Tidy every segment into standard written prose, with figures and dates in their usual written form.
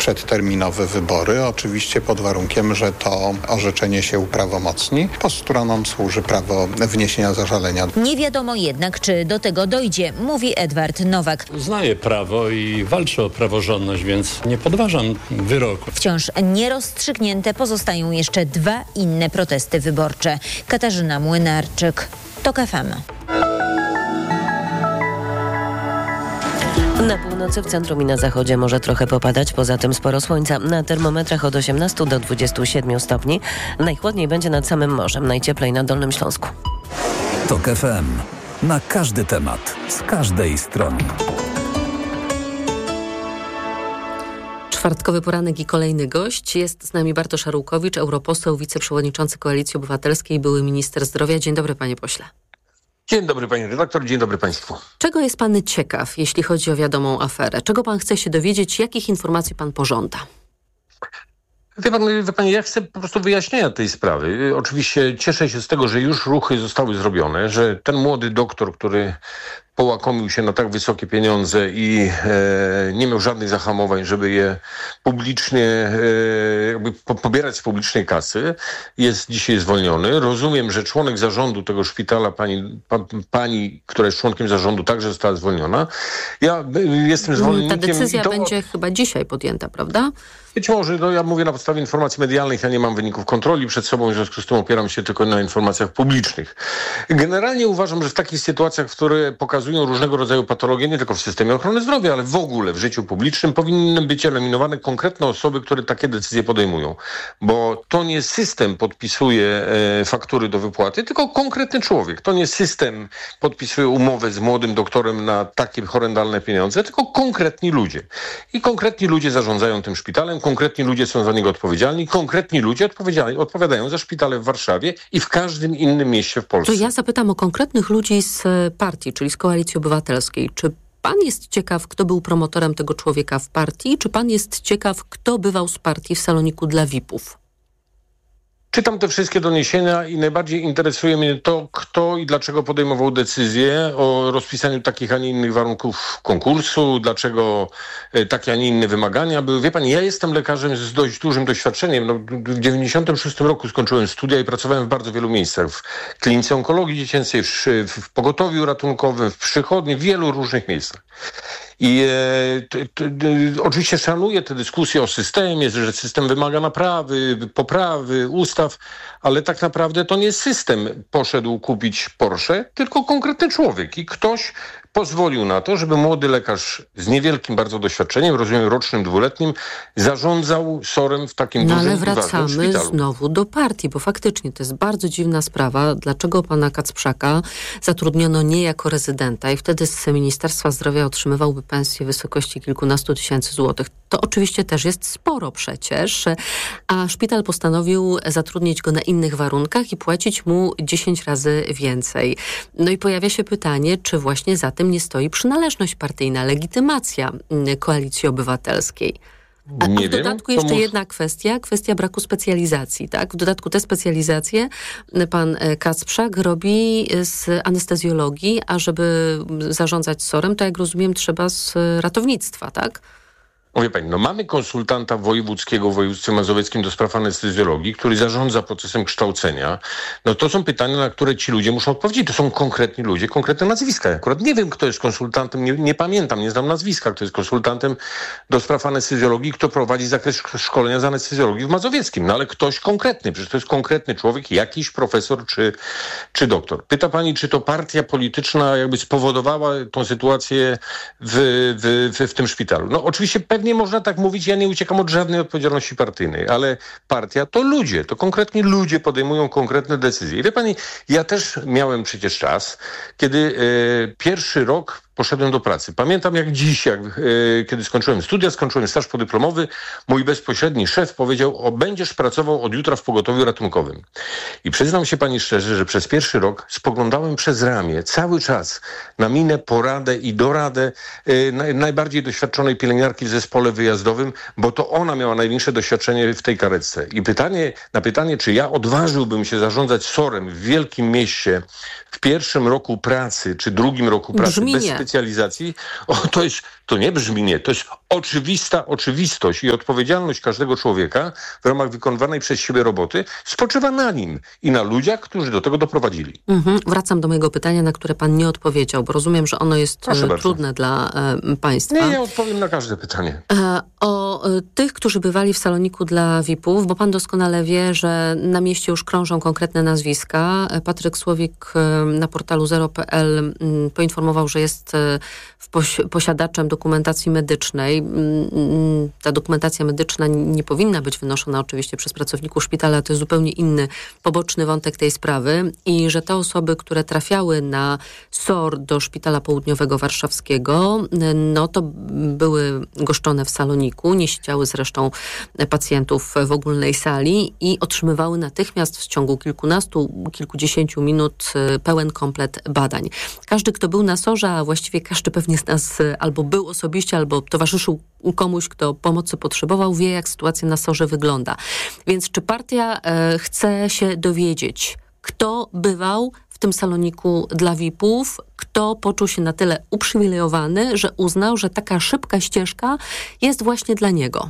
przedterminowe wybory, oczywiście pod warunkiem, że to orzeczenie się uprawomocni. Po stronom służy prawo wniesienia zażalenia. Nie wiadomo jednak, czy do tego dojdzie, mówi Edward Nowak. Znaję prawo i walczę o praworządność, więc nie podważam wyroku. Wciąż nierozstrzygnięte pozostają jeszcze 2 inne protesty wyborcze. Katarzyna Młynarczyk, TOK FM. Na północy, w centrum i na zachodzie może trochę popadać, poza tym sporo słońca. Na termometrach od 18 do 27 stopni. Najchłodniej będzie nad samym morzem, najcieplej na Dolnym Śląsku. TOK FM. Na każdy temat, z każdej strony. Czwartkowy poranek i kolejny gość. Jest z nami Bartosz Arłukowicz, europoseł, wiceprzewodniczący Koalicji Obywatelskiej, były minister zdrowia. Dzień dobry, panie pośle. Dzień dobry, pani redaktor, dzień dobry państwu. Czego jest pan ciekaw, jeśli chodzi o wiadomą aferę? Czego pan chce się dowiedzieć? Jakich informacji pan pożąda? Wie pan, ja chcę po prostu wyjaśnienia tej sprawy. Oczywiście cieszę się z tego, że już ruchy zostały zrobione, że ten młody doktor, który połakomił się na tak wysokie pieniądze i nie miał żadnych zahamowań, żeby je publicznie pobierać z publicznej kasy, jest dzisiaj zwolniony. Rozumiem, że członek zarządu tego szpitala, pani, która jest członkiem zarządu, także została zwolniona. Ja jestem zwolennikiem... Ta decyzja będzie chyba dzisiaj podjęta, prawda? Być może, ja mówię na podstawie informacji medialnych, ja nie mam wyników kontroli przed sobą, w związku z tym opieram się tylko na informacjach publicznych. Generalnie uważam, że w takich sytuacjach, które pokazują różnego rodzaju patologie, nie tylko w systemie ochrony zdrowia, ale w ogóle w życiu publicznym, powinny być eliminowane konkretne osoby, które takie decyzje podejmują. Bo to nie system podpisuje faktury do wypłaty, tylko konkretny człowiek. To nie system podpisuje umowę z młodym doktorem na takie horrendalne pieniądze, tylko konkretni ludzie. I konkretni ludzie zarządzają tym szpitalem, konkretni ludzie są za niego odpowiedzialni, konkretni ludzie odpowiadają za szpitale w Warszawie i w każdym innym mieście w Polsce. To ja zapytam o konkretnych ludzi z partii, czyli z Koalicji Obywatelskiej. Czy pan jest ciekaw, kto był promotorem tego człowieka w partii? Czy pan jest ciekaw, kto bywał z partii w saloniku dla VIP-ów? Czytam te wszystkie doniesienia i najbardziej interesuje mnie to, kto i dlaczego podejmował decyzję o rozpisaniu takich, a nie innych warunków konkursu, dlaczego takie, a nie inne wymagania były. Wie pani, ja jestem lekarzem z dość dużym doświadczeniem. W 1996 roku skończyłem studia i pracowałem w bardzo wielu miejscach. W klinice onkologii dziecięcej, w pogotowiu ratunkowym, w przychodni, w wielu różnych miejscach. I oczywiście szanuję te dyskusje o systemie, że system wymaga naprawy, poprawy, ustaw, ale tak naprawdę to nie system poszedł kupić Porsche, tylko konkretny człowiek i ktoś pozwolił na to, żeby młody lekarz z niewielkim bardzo doświadczeniem, rozumiem rocznym, 2-letnim, zarządzał SOR-em w takim dużym ale i ważnym wracamy szpitalu. znowu do partii, bo faktycznie to jest bardzo dziwna sprawa. Dlaczego pana Kacprzaka zatrudniono nie jako rezydenta i wtedy z Ministerstwa Zdrowia otrzymywałby pensję w wysokości kilkunastu tysięcy złotych? To oczywiście też jest sporo przecież, a szpital postanowił zatrudnić go na innych warunkach i płacić mu 10 razy więcej. No i pojawia się pytanie, czy właśnie za tym nie stoi przynależność partyjna, legitymacja Koalicji Obywatelskiej. A w dodatku jeszcze jedna kwestia braku specjalizacji, tak? W dodatku te specjalizacje pan Kacprzak robi z anestezjologii, a żeby zarządzać SOR-em, to jak rozumiem trzeba z ratownictwa, tak? Wie pani, mamy konsultanta wojewódzkiego w województwie mazowieckim do spraw anestezjologii, który zarządza procesem kształcenia. No to są pytania, na które ci ludzie muszą odpowiedzieć. To są konkretni ludzie, konkretne nazwiska. Ja akurat nie wiem, kto jest konsultantem, nie pamiętam, nie znam nazwiska, kto jest konsultantem do spraw anestezjologii, kto prowadzi zakres szkolenia z anestezjologii w Mazowieckim. No ale ktoś konkretny, przecież to jest konkretny człowiek, jakiś profesor czy doktor. Pyta pani, czy to partia polityczna jakby spowodowała tą sytuację w tym szpitalu. No oczywiście pewnie można tak mówić, ja nie uciekam od żadnej odpowiedzialności partyjnej, ale partia to ludzie, to konkretni ludzie podejmują konkretne decyzje. I wie pani, ja też miałem przecież czas, kiedy pierwszy rok poszedłem do pracy. Pamiętam jak dziś, kiedy skończyłem studia, skończyłem staż podyplomowy, mój bezpośredni szef powiedział, będziesz pracował od jutra w pogotowiu ratunkowym. I przyznam się pani szczerze, że przez pierwszy rok spoglądałem przez ramię cały czas na minę, poradę i doradę najbardziej doświadczonej pielęgniarki w zespole wyjazdowym, bo to ona miała największe doświadczenie w tej karetce. I na pytanie, czy ja odważyłbym się zarządzać SOR-em w wielkim mieście w pierwszym roku pracy, czy drugim roku pracy bez specjalizacji, to nie brzmi nie, to jest oczywista oczywistość i odpowiedzialność każdego człowieka w ramach wykonywanej przez siebie roboty spoczywa na nim i na ludziach, którzy do tego doprowadzili. Wracam do mojego pytania, na które pan nie odpowiedział, bo rozumiem, że ono jest trudne dla państwa. Nie, ja odpowiem na każde pytanie. O tych, którzy bywali w saloniku dla VIP-ów, bo pan doskonale wie, że na mieście już krążą konkretne nazwiska. Patryk Słowik na portalu zero.pl poinformował, że jest posiadaczem dokumentacji medycznej. Ta dokumentacja medyczna nie powinna być wynoszona oczywiście przez pracowników szpitala, to jest zupełnie inny, poboczny wątek tej sprawy i że te osoby, które trafiały na SOR do Szpitala Południowego Warszawskiego, no to były goszczone w saloniku, nie siedziały z resztą pacjentów w ogólnej sali i otrzymywały natychmiast w ciągu kilkudziesięciu minut pełen komplet badań. Każdy, kto był na SOR-ze, a właściwie każdy pewnie z nas albo był osobiście, albo towarzyszył komuś, kto pomocy potrzebował, wie, jak sytuacja na SOR-ze wygląda. Więc czy partia chce się dowiedzieć, kto bywał w tym saloniku dla VIP-ów, kto poczuł się na tyle uprzywilejowany, że uznał, że taka szybka ścieżka jest właśnie dla niego?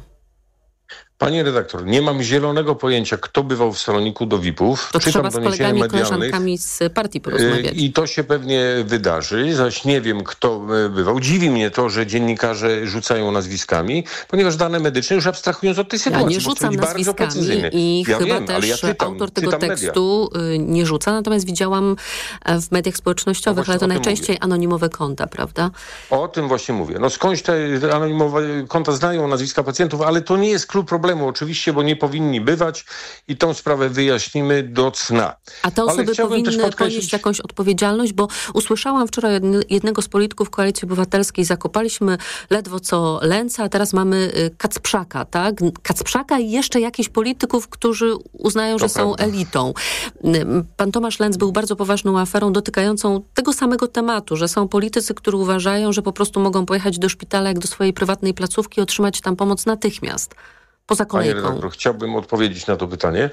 Panie redaktor, nie mam zielonego pojęcia, kto bywał w saloniku do VIP-ów. To trzeba z kolegami, koleżankami z partii porozmawiać. I to się pewnie wydarzy, zaś nie wiem, kto bywał. Dziwi mnie to, że dziennikarze rzucają nazwiskami, ponieważ dane medyczne, już abstrahując od tej sytuacji, ja nie rzucam nazwiskami i ja chyba wiem, też autor tego tekstu nie rzuca, natomiast widziałam w mediach społecznościowych, ale to najczęściej anonimowe konta, prawda? O tym właśnie mówię. No skądś te anonimowe konta znają nazwiska pacjentów, ale to nie jest klucz problemu oczywiście, bo nie powinni bywać i tą sprawę wyjaśnimy do cna. A te osoby powinny ponieść jakąś odpowiedzialność, bo usłyszałam wczoraj od jednego z polityków Koalicji Obywatelskiej, zakopaliśmy ledwo co Lęca, a teraz mamy Kacprzaka, tak? Kacprzaka i jeszcze jakichś polityków, którzy uznają, że są elitą. Pan Tomasz Lęc był bardzo poważną aferą dotykającą tego samego tematu, że są politycy, którzy uważają, że po prostu mogą pojechać do szpitala jak do swojej prywatnej placówki i otrzymać tam pomoc natychmiast. Poza kolejką. Panie redaktor, chciałbym odpowiedzieć na to pytanie,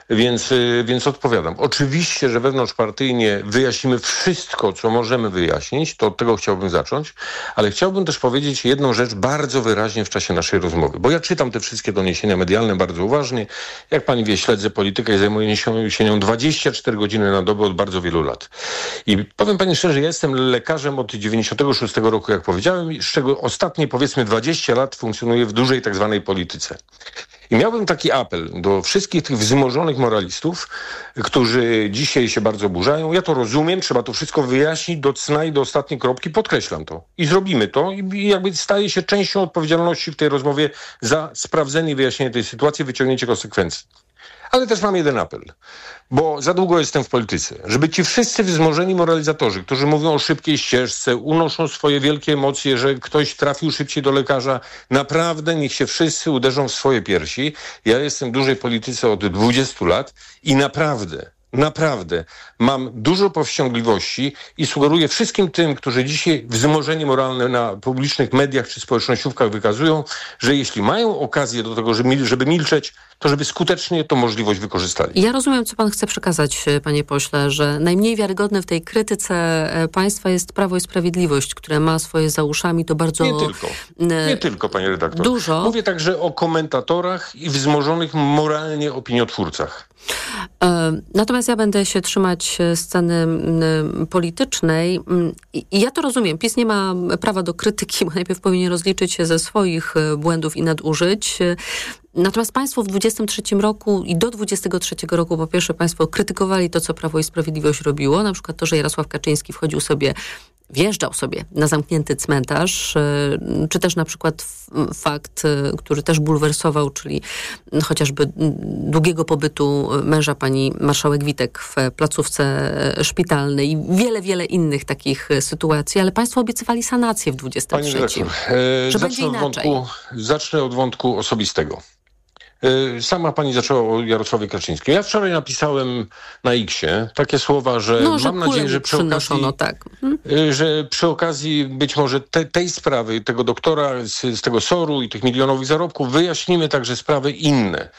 więc odpowiadam. Oczywiście, że wewnątrzpartyjnie wyjaśnimy wszystko, co możemy wyjaśnić, to od tego chciałbym zacząć, ale chciałbym też powiedzieć jedną rzecz bardzo wyraźnie w czasie naszej rozmowy, bo ja czytam te wszystkie doniesienia medialne bardzo uważnie. Jak pani wie, śledzę politykę i zajmuję się nią 24 godziny na dobę od bardzo wielu lat. I powiem pani szczerze, ja jestem lekarzem od 96 roku, jak powiedziałem, z czego ostatnie powiedzmy 20 lat funkcjonuję w dużej tak zwanej polityce. I miałbym taki apel do wszystkich tych wzmożonych moralistów, którzy dzisiaj się bardzo burzają. Ja to rozumiem, trzeba to wszystko wyjaśnić do cna i do ostatniej kropki, podkreślam to. I zrobimy to i jakby staje się częścią odpowiedzialności w tej rozmowie za sprawdzenie i wyjaśnienie tej sytuacji, wyciągnięcie konsekwencji. Ale też mam jeden apel, bo za długo jestem w polityce, żeby ci wszyscy wzmożeni moralizatorzy, którzy mówią o szybkiej ścieżce, unoszą swoje wielkie emocje, że ktoś trafił szybciej do lekarza, naprawdę niech się wszyscy uderzą w swoje piersi. Ja jestem w dużej polityce od 20 lat i naprawdę mam dużo powściągliwości i sugeruję wszystkim tym, którzy dzisiaj wzmożenie moralne na publicznych mediach czy społecznościówkach wykazują, że jeśli mają okazję do tego, żeby milczeć, to żeby skutecznie tę możliwość wykorzystali. Ja rozumiem, co pan chce przekazać, panie pośle, że najmniej wiarygodne w tej krytyce państwa jest Prawo i Sprawiedliwość, które ma swoje za uszami to bardzo... Nie tylko, panie redaktor. Dużo. Mówię także o komentatorach i wzmożonych moralnie opiniotwórcach. Natomiast ja będę się trzymać sceny politycznej i ja to rozumiem. PiS nie ma prawa do krytyki, bo najpierw powinien rozliczyć się ze swoich błędów i nadużyć. Natomiast państwo w 23 roku i do 23 roku po pierwsze państwo krytykowali to, co Prawo i Sprawiedliwość robiło. Na przykład to, że Jarosław Kaczyński wjeżdżał sobie na zamknięty cmentarz, czy też na przykład fakt, który też bulwersował, czyli chociażby długiego pobytu męża pani marszałek Witek w placówce szpitalnej i wiele innych takich sytuacji, ale państwo obiecywali sanację w 23. Pani redaktor, że będzie inaczej. Zacznę od wątku osobistego. Sama pani zaczęła o Jarosławie Kaczyńskim. Ja wczoraj napisałem na X-ie takie słowa, że mam nadzieję, że przy okazji być może tej sprawy, tego doktora z tego SOR-u i tych milionowych zarobków wyjaśnimy także sprawy inne.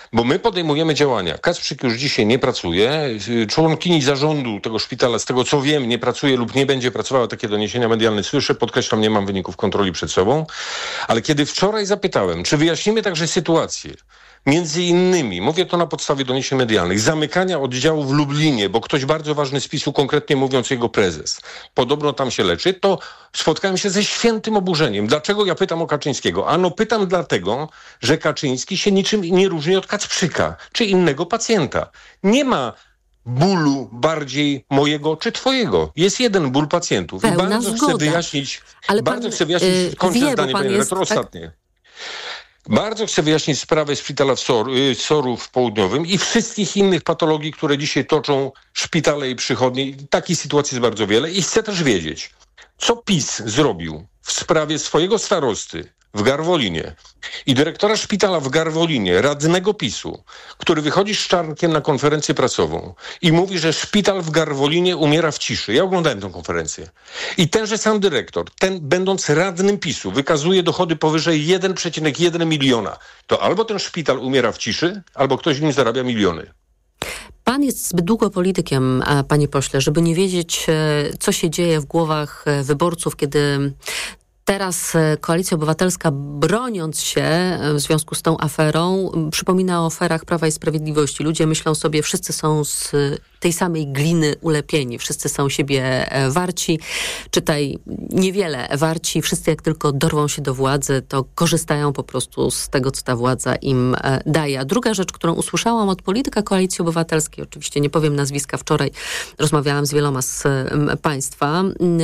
Bo my podejmujemy działania. Kacprzyk już dzisiaj nie pracuje. Członkini zarządu tego szpitala, z tego co wiem, nie pracuje lub nie będzie pracowała. Takie doniesienia medialne słyszę. Podkreślam, nie mam wyników kontroli przed sobą. Ale kiedy wczoraj zapytałem, czy wyjaśnimy także sytuację, między innymi, mówię to na podstawie doniesień medialnych, zamykania oddziału w Lublinie, bo ktoś bardzo ważny z PiS-u, konkretnie mówiąc jego prezes, podobno tam się leczy, to spotkałem się ze świętym oburzeniem. Dlaczego ja pytam o Kaczyńskiego? Ano pytam dlatego, że Kaczyński się niczym nie różni od Kacprzyka, czy innego pacjenta. Nie ma bólu bardziej mojego czy twojego. Jest jeden ból pacjentów. Pełna I bardzo zgoda. chcę wyjaśnić, Ale kończę zdanie, panie redaktor, ostatnie. Bardzo chcę wyjaśnić sprawę szpitala w Soru w Południowym i wszystkich innych patologii, które dzisiaj toczą szpitale i przychodnie. Takich sytuacji jest bardzo wiele i chcę też wiedzieć, co PiS zrobił w sprawie swojego starosty w Garwolinie i dyrektora szpitala w Garwolinie, radnego PiS-u, który wychodzi z Czarnkiem na konferencję prasową i mówi, że szpital w Garwolinie umiera w ciszy. Ja oglądałem tę konferencję. I tenże sam dyrektor, ten będąc radnym PiS-u, wykazuje dochody powyżej 1,1 miliona. To albo ten szpital umiera w ciszy, albo ktoś w nim zarabia miliony. Pan jest zbyt długo politykiem, panie pośle, żeby nie wiedzieć, co się dzieje w głowach wyborców, kiedy teraz Koalicja Obywatelska, broniąc się w związku z tą aferą, przypomina o aferach Prawa i Sprawiedliwości. Ludzie myślą sobie, wszyscy są z tej samej gliny ulepieni, wszyscy są siebie warci, czytaj niewiele warci, wszyscy jak tylko dorwą się do władzy, to korzystają po prostu z tego, co ta władza im daje. A druga rzecz, którą usłyszałam od polityka Koalicji Obywatelskiej, oczywiście nie powiem nazwiska, wczoraj rozmawiałam z wieloma z państwa,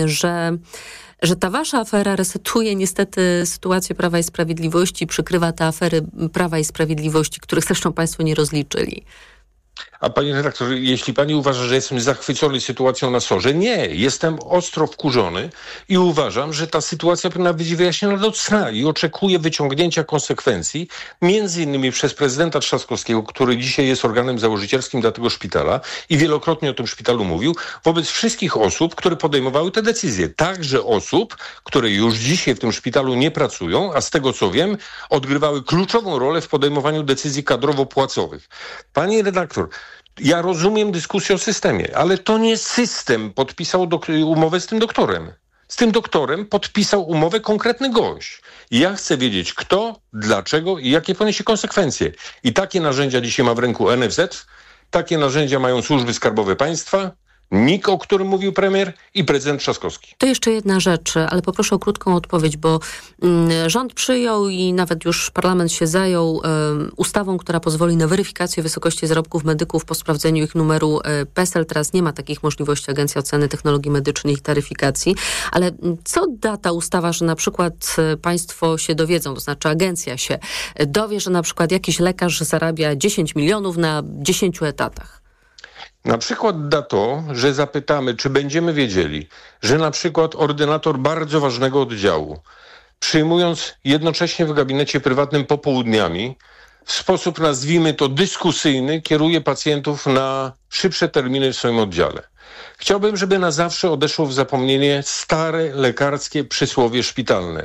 że ta wasza afera resetuje niestety sytuację Prawa i Sprawiedliwości, przykrywa te afery Prawa i Sprawiedliwości, których zresztą państwo nie rozliczyli. A pani redaktor, jeśli pani uważa, że jestem zachwycony sytuacją na SOR-ze, nie. Jestem ostro wkurzony i uważam, że ta sytuacja powinna być wyjaśniona do cna i oczekuję wyciągnięcia konsekwencji, między innymi przez prezydenta Trzaskowskiego, który dzisiaj jest organem założycielskim dla tego szpitala i wielokrotnie o tym szpitalu mówił, wobec wszystkich osób, które podejmowały te decyzje. Także osób, które już dzisiaj w tym szpitalu nie pracują, a z tego co wiem, odgrywały kluczową rolę w podejmowaniu decyzji kadrowo-płacowych. Pani redaktor, ja rozumiem dyskusję o systemie, ale to nie system podpisał umowę z tym doktorem. Z tym doktorem podpisał umowę konkretny gość. I ja chcę wiedzieć kto, dlaczego i jakie poniesie konsekwencje. I takie narzędzia dzisiaj ma w ręku NFZ, takie narzędzia mają służby skarbowe państwa, NIK, o którym mówił premier, i prezydent Trzaskowski. To jeszcze jedna rzecz, ale poproszę o krótką odpowiedź, bo rząd przyjął i nawet już parlament się zajął ustawą, która pozwoli na weryfikację wysokości zarobków medyków po sprawdzeniu ich numeru PESEL. Teraz nie ma takich możliwości Agencja Oceny Technologii Medycznych i Taryfikacji. Ale co da ta ustawa, że na przykład państwo się dowiedzą, to znaczy agencja się dowie, że na przykład jakiś lekarz zarabia 10 milionów na 10 etatach? Na przykład da to, że zapytamy, czy będziemy wiedzieli, że na przykład ordynator bardzo ważnego oddziału, przyjmując jednocześnie w gabinecie prywatnym popołudniami, w sposób, nazwijmy to, dyskusyjny, kieruje pacjentów na szybsze terminy w swoim oddziale. Chciałbym, żeby na zawsze odeszło w zapomnienie stare lekarskie przysłowie szpitalne.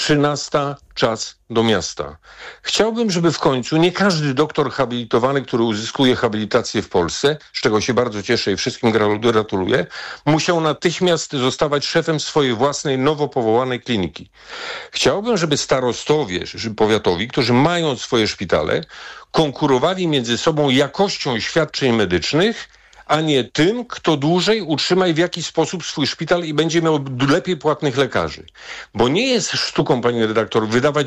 13 czas do miasta. Chciałbym, żeby w końcu nie każdy doktor habilitowany, który uzyskuje habilitację w Polsce, z czego się bardzo cieszę i wszystkim gratuluję, musiał natychmiast zostawać szefem swojej własnej, nowo powołanej kliniki. Chciałbym, żeby starostowie powiatowi, którzy mają swoje szpitale, konkurowali między sobą jakością świadczeń medycznych, a nie tym, kto dłużej utrzyma i w jaki sposób swój szpital i będzie miał lepiej płatnych lekarzy. Bo nie jest sztuką, pani redaktor, wydawać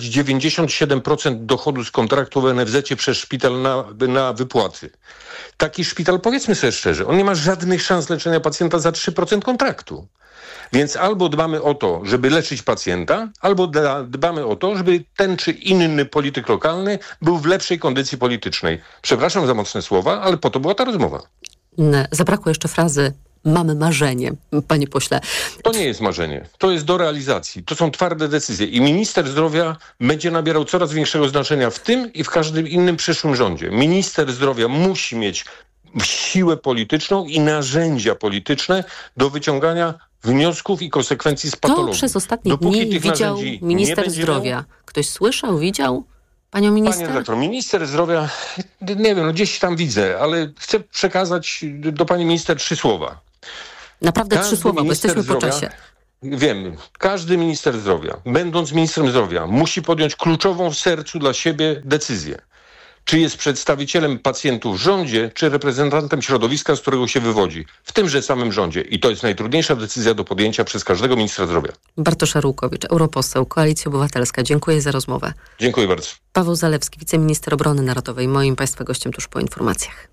97% dochodu z kontraktu w NFZ-cie przez szpital na wypłaty. Taki szpital, powiedzmy sobie szczerze, on nie ma żadnych szans leczenia pacjenta za 3% kontraktu. Więc albo dbamy o to, żeby leczyć pacjenta, albo dbamy o to, żeby ten czy inny polityk lokalny był w lepszej kondycji politycznej. Przepraszam za mocne słowa, ale po to była ta rozmowa. Zabrakło jeszcze frazy mamy marzenie, panie pośle. To nie jest marzenie. To jest do realizacji. To są twarde decyzje. I minister zdrowia będzie nabierał coraz większego znaczenia w tym i w każdym innym przyszłym rządzie. Minister zdrowia musi mieć siłę polityczną i narzędzia polityczne do wyciągania wniosków i konsekwencji z patologii. To przez ostatnie dni widział minister zdrowia. Ktoś słyszał, widział? panią minister? Panie redaktor, minister zdrowia, nie wiem, gdzieś tam widzę, ale chcę przekazać do pani minister 3 słowa. Naprawdę 3 słowa, bo jesteśmy po czasie. Wiem, każdy minister zdrowia, będąc ministrem zdrowia, musi podjąć kluczową w sercu dla siebie decyzję. Czy jest przedstawicielem pacjentów w rządzie, czy reprezentantem środowiska, z którego się wywodzi. W tymże samym rządzie. I to jest najtrudniejsza decyzja do podjęcia przez każdego ministra zdrowia. Bartosz Arłukowicz, europoseł, Koalicja Obywatelska. Dziękuję za rozmowę. Dziękuję bardzo. Paweł Zalewski, wiceminister obrony narodowej, moim państwa gościem tuż po informacjach.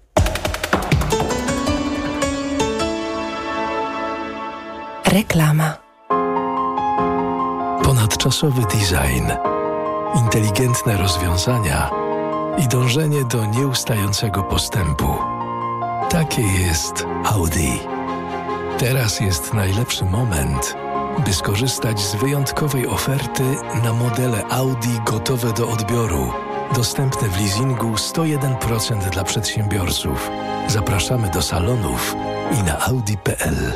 Reklama. Ponadczasowy design, inteligentne rozwiązania i dążenie do nieustającego postępu. Takie jest Audi. Teraz jest najlepszy moment, by skorzystać z wyjątkowej oferty na modele Audi gotowe do odbioru. Dostępne w leasingu 101% dla przedsiębiorców. Zapraszamy do salonów i na audi.pl.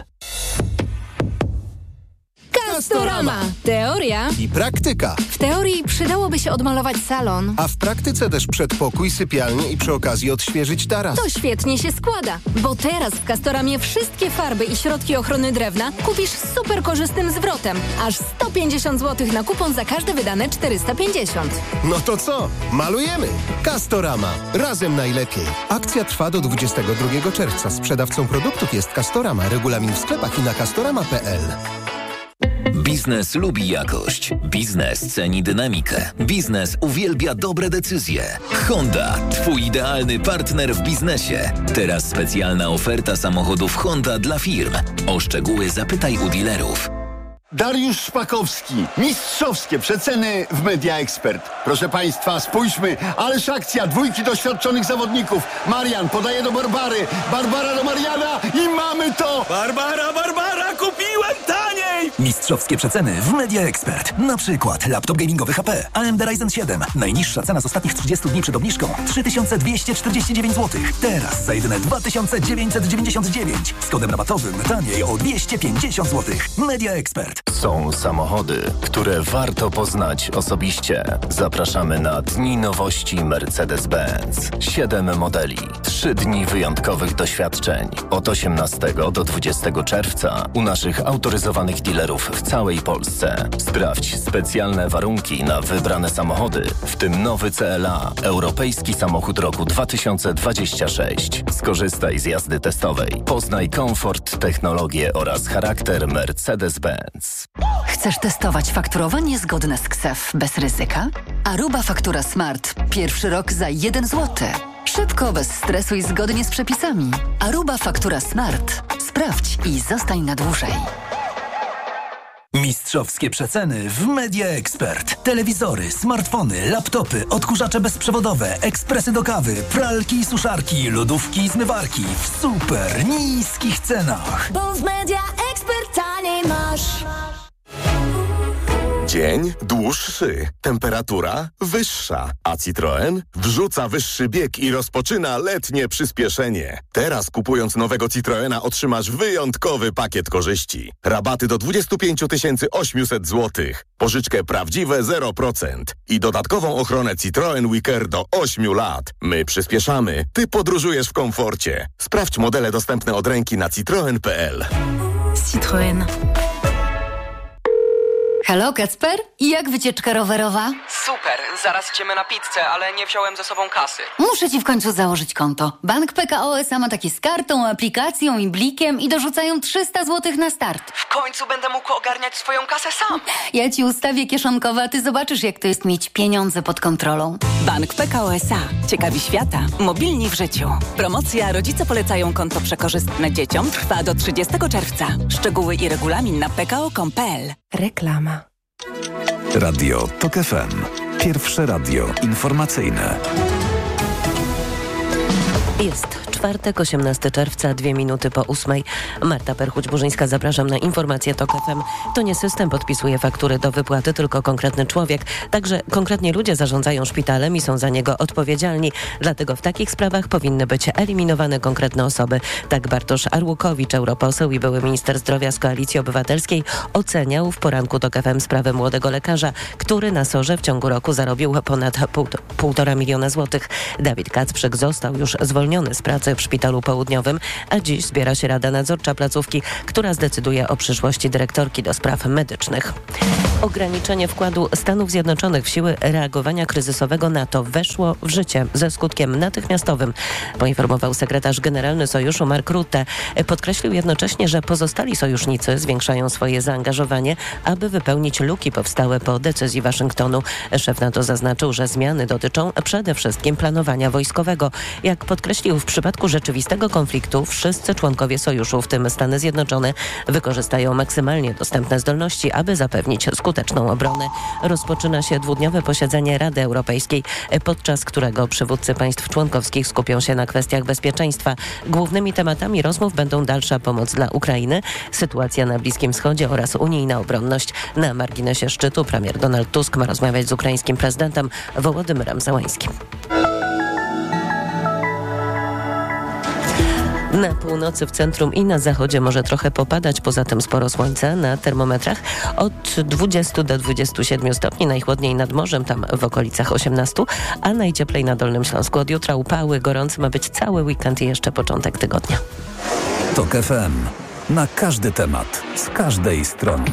Castorama. Teoria i praktyka. W teorii przydałoby się odmalować salon. A w praktyce też przedpokój, sypialnię i przy okazji odświeżyć taras. To świetnie się składa, bo teraz w Castoramie wszystkie farby i środki ochrony drewna kupisz z super korzystnym zwrotem. Aż 150 zł na kupon za każde wydane 450. No to co? Malujemy! Castorama. Razem najlepiej. Akcja trwa do 22 czerwca. Sprzedawcą produktów jest Castorama. Regulamin w sklepach i na castorama.pl. Biznes lubi jakość. Biznes ceni dynamikę. Biznes uwielbia dobre decyzje. Honda, twój idealny partner w biznesie. Teraz specjalna oferta samochodów Honda dla firm. O szczegóły zapytaj u dealerów. Dariusz Szpakowski. Mistrzowskie przeceny w Media Expert. Proszę Państwa, spójrzmy. Ależ akcja, 2 doświadczonych zawodników. Marian podaje do Barbary. Barbara do Mariana i mamy to! Barbara, kupiłem taniej! Mistrzowskie przeceny w Media Expert. Na przykład laptop gamingowy HP AMD Ryzen 7. Najniższa cena z ostatnich 30 dni przed obniżką 3249 zł. Teraz za jedyne 2999. Z kodem rabatowym taniej o 250 zł. Media Expert. Są samochody, które warto poznać osobiście. Zapraszamy na Dni Nowości Mercedes-Benz. 7 modeli, 3 dni wyjątkowych doświadczeń. Od 18 do 20 czerwca u naszych autoryzowanych dealerów w całej Polsce. Sprawdź specjalne warunki na wybrane samochody, w tym nowy CLA, europejski samochód roku 2026. Skorzystaj z jazdy testowej. Poznaj komfort, technologię oraz charakter Mercedes-Benz. Chcesz testować fakturowanie zgodne z KSEF bez ryzyka? Aruba Faktura Smart. Pierwszy rok za 1 zł. Szybko, bez stresu i zgodnie z przepisami. Aruba Faktura Smart. Sprawdź i zostań na dłużej. Mistrzowskie przeceny w Media Expert. Telewizory, smartfony, laptopy, odkurzacze bezprzewodowe, ekspresy do kawy, pralki i suszarki, lodówki i zmywarki w super niskich cenach. Bo w Media Expert taniej masz. Dzień dłuższy, temperatura wyższa, a Citroen wrzuca wyższy bieg i rozpoczyna letnie przyspieszenie. Teraz kupując nowego Citroena otrzymasz wyjątkowy pakiet korzyści. Rabaty do 25 800 zł, pożyczkę prawdziwe 0% i dodatkową ochronę Citroen WeCare do 8 lat. My przyspieszamy, ty podróżujesz w komforcie. Sprawdź modele dostępne od ręki na citroen.pl. Citroen. Halo, Kacper? I jak wycieczka rowerowa? Super, zaraz idziemy na pizzę, ale nie wziąłem ze sobą kasy. Muszę ci w końcu założyć konto. Bank PKO SA ma takie z kartą, aplikacją i blikiem i dorzucają 300 zł na start. W końcu będę mógł ogarniać swoją kasę sam. Ja ci ustawię kieszonkowe, a ty zobaczysz, jak to jest mieć pieniądze pod kontrolą. Bank PKO SA. Ciekawi świata. Mobilni w życiu. Promocja Rodzice polecają konto przekorzystne dzieciom trwa do 30 czerwca. Szczegóły i regulamin na pko.com.pl. Reklama. Radio TOK FM. Pierwsze radio informacyjne. Jest Czwartek, 18 czerwca, 2 minuty po 8. Marta Perchuć-Burzyńska, zapraszam na informację TOK FM. To nie system podpisuje faktury do wypłaty, tylko konkretny człowiek. Także konkretnie ludzie zarządzają szpitalem i są za niego odpowiedzialni. Dlatego w takich sprawach powinny być eliminowane konkretne osoby. Tak Bartosz Arłukowicz, europoseł i były minister zdrowia z Koalicji Obywatelskiej, oceniał w poranku TOK FM sprawę młodego lekarza, który na SOR-ze w ciągu roku zarobił ponad 1,5 miliona złotych. Dawid Kacprzyk został już zwolniony z pracy w Szpitalu Południowym, a dziś zbiera się Rada Nadzorcza placówki, która zdecyduje o przyszłości dyrektorki do spraw medycznych. Ograniczenie wkładu Stanów Zjednoczonych w siły reagowania kryzysowego NATO weszło w życie ze skutkiem natychmiastowym, poinformował sekretarz generalny Sojuszu Mark Rutte. Podkreślił jednocześnie, że pozostali sojusznicy zwiększają swoje zaangażowanie, aby wypełnić luki powstałe po decyzji Waszyngtonu. Szef NATO zaznaczył, że zmiany dotyczą przede wszystkim planowania wojskowego. Jak podkreślił, w przypadku rzeczywistego konfliktu wszyscy członkowie sojuszu, w tym Stany Zjednoczone, wykorzystają maksymalnie dostępne zdolności, aby zapewnić skuteczną obronę. Rozpoczyna się dwudniowe posiedzenie Rady Europejskiej, podczas którego przywódcy państw członkowskich skupią się na kwestiach bezpieczeństwa. Głównymi tematami rozmów będą dalsza pomoc dla Ukrainy, sytuacja na Bliskim Wschodzie oraz unijna obronność. Na marginesie szczytu premier Donald Tusk ma rozmawiać z ukraińskim prezydentem Wołodymyrem Zełańskim. Na północy, w centrum i na zachodzie może trochę popadać, poza tym sporo słońca na termometrach od 20 do 27 stopni, najchłodniej nad morzem, tam w okolicach 18, a najcieplej na Dolnym Śląsku. Od jutra upały, gorący ma być cały weekend i jeszcze początek tygodnia. TOK FM. Na każdy temat, z każdej strony.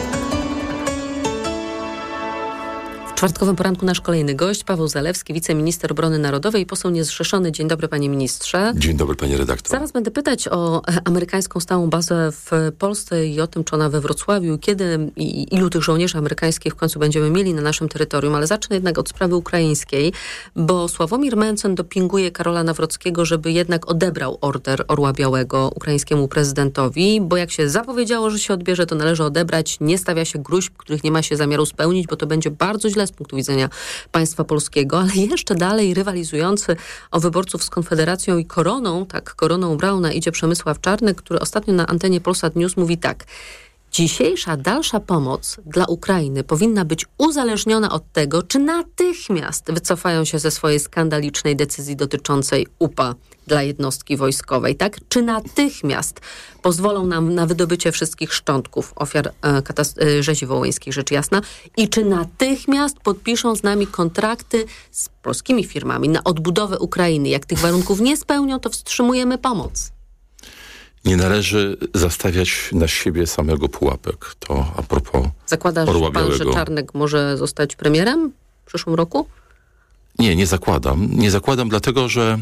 W czwartkowym poranku nasz kolejny gość, Paweł Zalewski, wiceminister obrony narodowej i poseł niezrzeszony. Dzień dobry, panie ministrze. Dzień dobry, panie redaktor. Zaraz będę pytać o amerykańską stałą bazę w Polsce i o tym, czy ona we Wrocławiu, kiedy i ilu tych żołnierzy amerykańskich w końcu będziemy mieli na naszym terytorium, ale zacznę jednak od sprawy ukraińskiej, bo Sławomir Mencen dopinguje Karola Nawrockiego, żeby jednak odebrał order Orła Białego ukraińskiemu prezydentowi, bo jak się zapowiedziało, że się odbierze, to należy odebrać. Nie stawia się gruźb, których nie ma się zamiaru spełnić, bo to będzie bardzo źle z punktu widzenia państwa polskiego, ale jeszcze dalej rywalizujący o wyborców z Konfederacją i Koroną, tak, Koroną Brauna idzie Przemysław Czarnek, który ostatnio na antenie Polsat News mówi tak: dzisiejsza dalsza pomoc dla Ukrainy powinna być uzależniona od tego, czy natychmiast wycofają się ze swojej skandalicznej decyzji dotyczącej UPA dla jednostki wojskowej, tak? Czy natychmiast pozwolą nam na wydobycie wszystkich szczątków ofiar rzezi wołyńskich, rzecz jasna, i czy natychmiast podpiszą z nami kontrakty z polskimi firmami na odbudowę Ukrainy. Jak tych warunków nie spełnią, to wstrzymujemy pomoc. Nie należy zastawiać na siebie samego pułapek. To a propos Zakłada Orła pan, Białego. że Czarnek może zostać premierem w przyszłym roku? Nie zakładam. Nie zakładam, dlatego że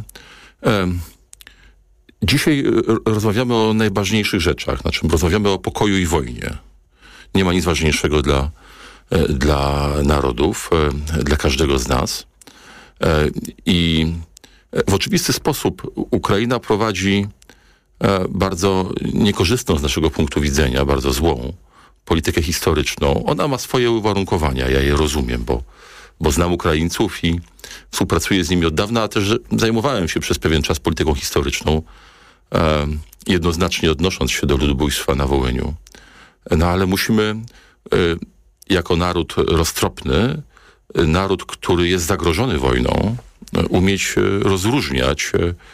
dzisiaj rozmawiamy o najważniejszych rzeczach. Znaczy rozmawiamy o pokoju i wojnie. Nie ma nic ważniejszego dla narodów, dla każdego z nas. I w oczywisty sposób Ukraina prowadzi bardzo niekorzystną z naszego punktu widzenia, bardzo złą politykę historyczną. Ona ma swoje uwarunkowania, ja je rozumiem, bo znam Ukraińców i współpracuję z nimi od dawna, a też zajmowałem się przez pewien czas polityką historyczną, jednoznacznie odnosząc się do ludobójstwa na Wołyniu. No ale musimy jako naród roztropny, naród, który jest zagrożony wojną, umieć rozróżniać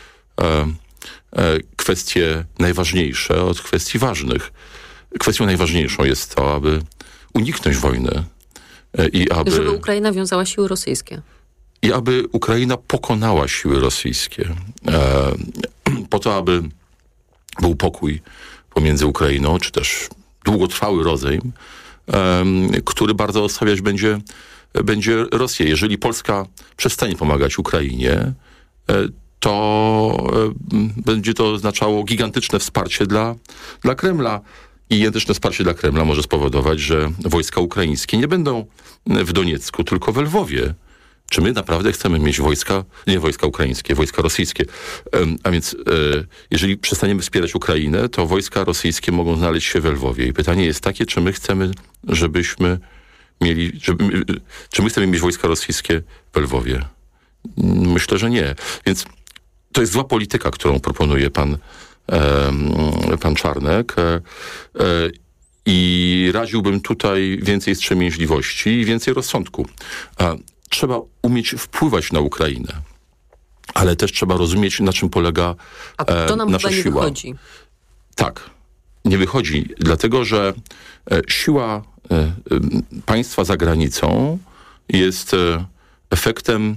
kwestie najważniejsze od kwestii ważnych. Kwestią najważniejszą jest to, aby uniknąć wojny i aby... Żeby Ukraina wiązała siły rosyjskie. I aby Ukraina pokonała siły rosyjskie. Po to, aby był pokój pomiędzy Ukrainą, czy też długotrwały rozejm, który bardzo osłabiać będzie Rosję. Jeżeli Polska przestanie pomagać Ukrainie, to będzie to oznaczało gigantyczne wsparcie dla Kremla. I gigantyczne wsparcie dla Kremla może spowodować, że wojska ukraińskie nie będą w Doniecku, tylko we Lwowie. Czy my naprawdę chcemy mieć nie wojska ukraińskie, wojska rosyjskie? A więc jeżeli przestaniemy wspierać Ukrainę, to wojska rosyjskie mogą znaleźć się we Lwowie. I pytanie jest takie, czy my chcemy, czy my chcemy mieć wojska rosyjskie we Lwowie? Myślę, że nie. Więc to jest zła polityka, którą proponuje pan Czarnek. I radziłbym tutaj więcej wstrzemięźliwości i więcej rozsądku. Trzeba umieć wpływać na Ukrainę, ale też trzeba rozumieć, na czym polega to nam nasza chyba nie siła. wychodzi. Tak, nie wychodzi, dlatego że siła państwa za granicą jest efektem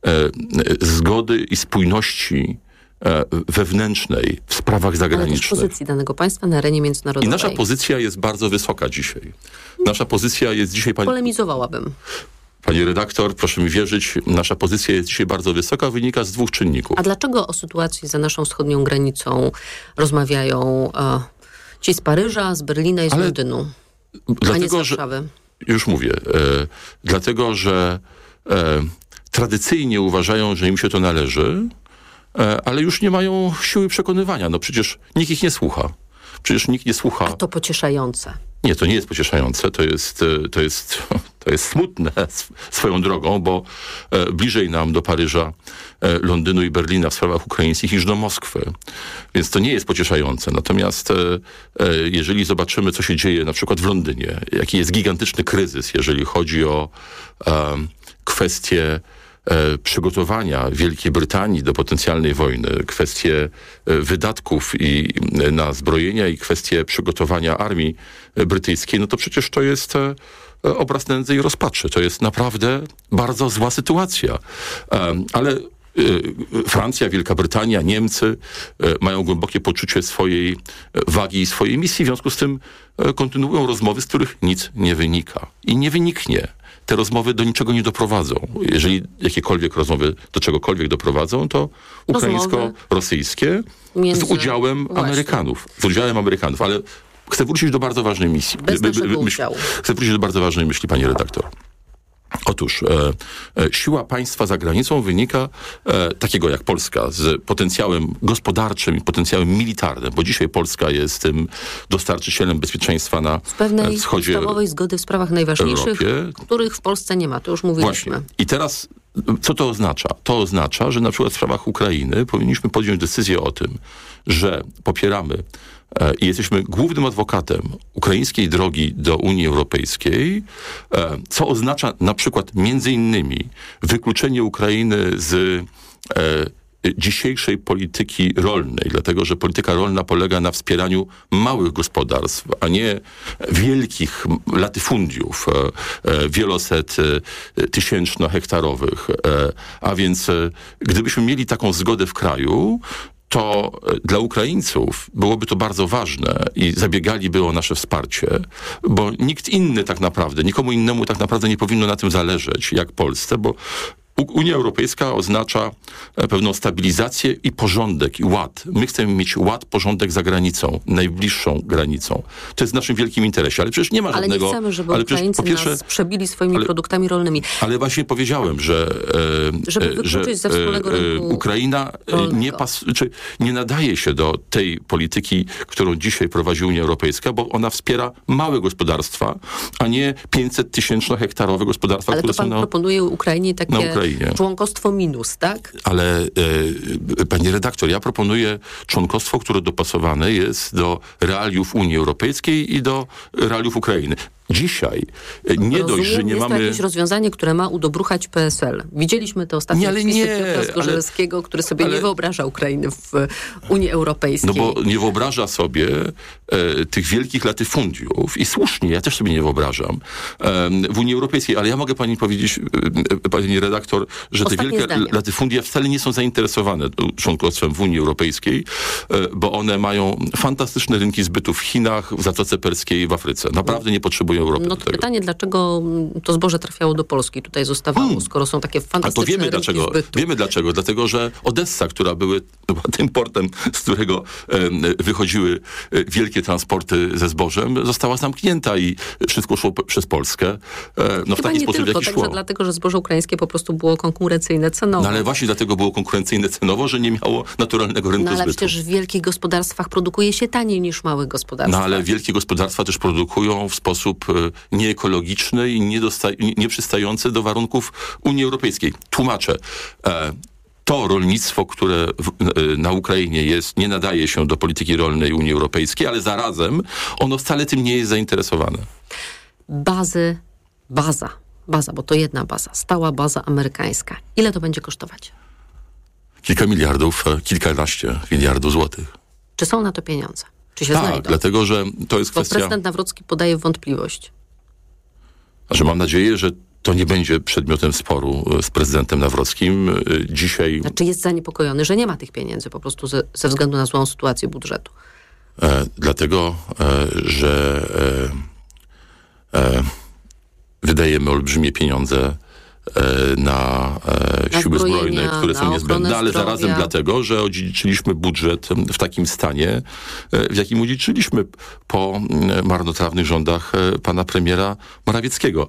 zgody i spójności wewnętrznej w sprawach zagranicznych. Ale też pozycji danego państwa na arenie międzynarodowej. I nasza pozycja jest bardzo wysoka dzisiaj. Nasza pozycja jest dzisiaj... Polemizowałabym. Pani redaktor, proszę mi wierzyć, nasza pozycja jest dzisiaj bardzo wysoka, wynika z 2 czynników. A dlaczego o sytuacji za naszą wschodnią granicą rozmawiają ci z Paryża, z Berlina i z Londynu, a nie z Warszawy? Już mówię. Dlatego, że tradycyjnie uważają, że im się to należy, ale już nie mają siły przekonywania. No przecież nikt ich nie słucha. Przecież nikt nie słucha. A to pocieszające. Nie, to nie jest pocieszające. To jest smutne swoją drogą, bo bliżej nam do Paryża, Londynu i Berlina w sprawach ukraińskich niż do Moskwy. Więc to nie jest pocieszające. Natomiast jeżeli zobaczymy, co się dzieje na przykład w Londynie, jaki jest gigantyczny kryzys, jeżeli chodzi o kwestie przygotowania Wielkiej Brytanii do potencjalnej wojny, kwestie wydatków na zbrojenia i kwestie przygotowania armii brytyjskiej, no to przecież to jest obraz nędzy i rozpaczy. To jest naprawdę bardzo zła sytuacja. Ale Francja, Wielka Brytania, Niemcy mają głębokie poczucie swojej wagi i swojej misji, w związku z tym kontynuują rozmowy, z których nic nie wynika. I nie wyniknie. Te rozmowy do niczego nie doprowadzą. Jeżeli jakiekolwiek rozmowy do czegokolwiek doprowadzą, to ukraińsko-rosyjskie z udziałem Amerykanów. Z udziałem Amerykanów, ale chcę wrócić do bardzo ważnej myśli. Chcę wrócić do bardzo ważnej myśli, pani redaktor. Otóż siła państwa za granicą wynika takiego jak Polska z potencjałem gospodarczym i potencjałem militarnym, bo dzisiaj Polska jest tym dostarczycielem bezpieczeństwa na wschodzie. Z pewnej podstawowej zgody w sprawach najważniejszych, których w Polsce nie ma. To już mówiliśmy. Właśnie. I teraz co to oznacza? To oznacza, że na przykład w sprawach Ukrainy powinniśmy podjąć decyzję o tym, że popieramy i jesteśmy głównym adwokatem ukraińskiej drogi do Unii Europejskiej, co oznacza na przykład między innymi wykluczenie Ukrainy z dzisiejszej polityki rolnej, dlatego że polityka rolna polega na wspieraniu małych gospodarstw, a nie wielkich latyfundiów, wieloset, tysięczno-hektarowych. A więc gdybyśmy mieli taką zgodę w kraju, to dla Ukraińców byłoby to bardzo ważne i zabiegaliby o nasze wsparcie, bo nikt inny tak naprawdę, nikomu innemu tak naprawdę nie powinno na tym zależeć, jak Polsce, bo Unia Europejska oznacza pewną stabilizację i porządek, i ład. My chcemy mieć ład, porządek za granicą, najbliższą granicą. To jest w naszym wielkim interesie, ale przecież nie ma żadnego... Ale nie chcemy, żeby Ukraińcy nas przebili swoimi produktami rolnymi. Ale właśnie powiedziałem, że ze wspólnego rynku Ukraina nie nadaje się do tej polityki, którą dzisiaj prowadzi Unia Europejska, bo ona wspiera małe gospodarstwa, a nie 500-tysięczno-hektarowe gospodarstwa, ale które to pan proponuje Ukrainie takie Ukrainie. Członkostwo minus, tak? Ale pani redaktor, ja proponuję członkostwo, które dopasowane jest do realiów Unii Europejskiej i do realiów Ukrainy. Dzisiaj dość, że nie mamy... Jest to jakieś rozwiązanie, które ma udobruchać PSL. Widzieliśmy te ostatnie wpisy Piotra Zgorzelskiego, który sobie nie wyobraża Ukrainy w Unii Europejskiej. No bo nie wyobraża sobie tych wielkich latyfundiów i słusznie, ja też sobie nie wyobrażam w Unii Europejskiej, ale ja mogę pani powiedzieć, pani redaktor, że te wielkie latyfundia wcale nie są zainteresowane członkostwem w Unii Europejskiej, bo one mają fantastyczne rynki zbytu w Chinach, w Zatoce Perskiej, w Afryce. Naprawdę nie potrzebują Europy do tego. Pytanie, dlaczego to zboże trafiało do Polski, tutaj zostawało, skoro są takie fantastyczne rynki dlaczego. Zbytu. Wiemy dlaczego. Dlatego, że Odessa, która była tym portem, z którego wychodziły wielkie transporty ze zbożem, została zamknięta i wszystko szło przez Polskę. W taki sposób, jaki szło. Także dlatego, że zboże ukraińskie po prostu było konkurencyjne cenowo. No ale właśnie dlatego było konkurencyjne cenowo, że nie miało naturalnego rynku zbytu. Ale przecież w wielkich gospodarstwach produkuje się taniej niż w małych gospodarstwach. No ale wielkie gospodarstwa też produkują w sposób nieekologiczny i nieprzystający do warunków Unii Europejskiej. Tłumaczę. to rolnictwo, które na Ukrainie jest, nie nadaje się do polityki rolnej Unii Europejskiej, ale zarazem ono wcale tym nie jest zainteresowane. Baza, bo to jedna baza, stała baza amerykańska. Ile to będzie kosztować? Kilka miliardów, kilkanaście miliardów złotych. Czy są na to pieniądze? Czy się znajdą? Dlatego, że to jest kwestia... Bo prezydent Nawrocki podaje w wątpliwość. Znaczy, mam nadzieję, że to nie będzie przedmiotem sporu z prezydentem Nawrockim. Dzisiaj... Znaczy jest zaniepokojony, że nie ma tych pieniędzy po prostu ze względu na złą sytuację budżetu. Dlatego, że wydajemy olbrzymie pieniądze na siły zbrojne, które są niezbędne, ale zarazem dlatego, że odziedziczyliśmy budżet w takim stanie, w jakim odziedziczyliśmy po marnotrawnych rządach pana premiera Morawieckiego.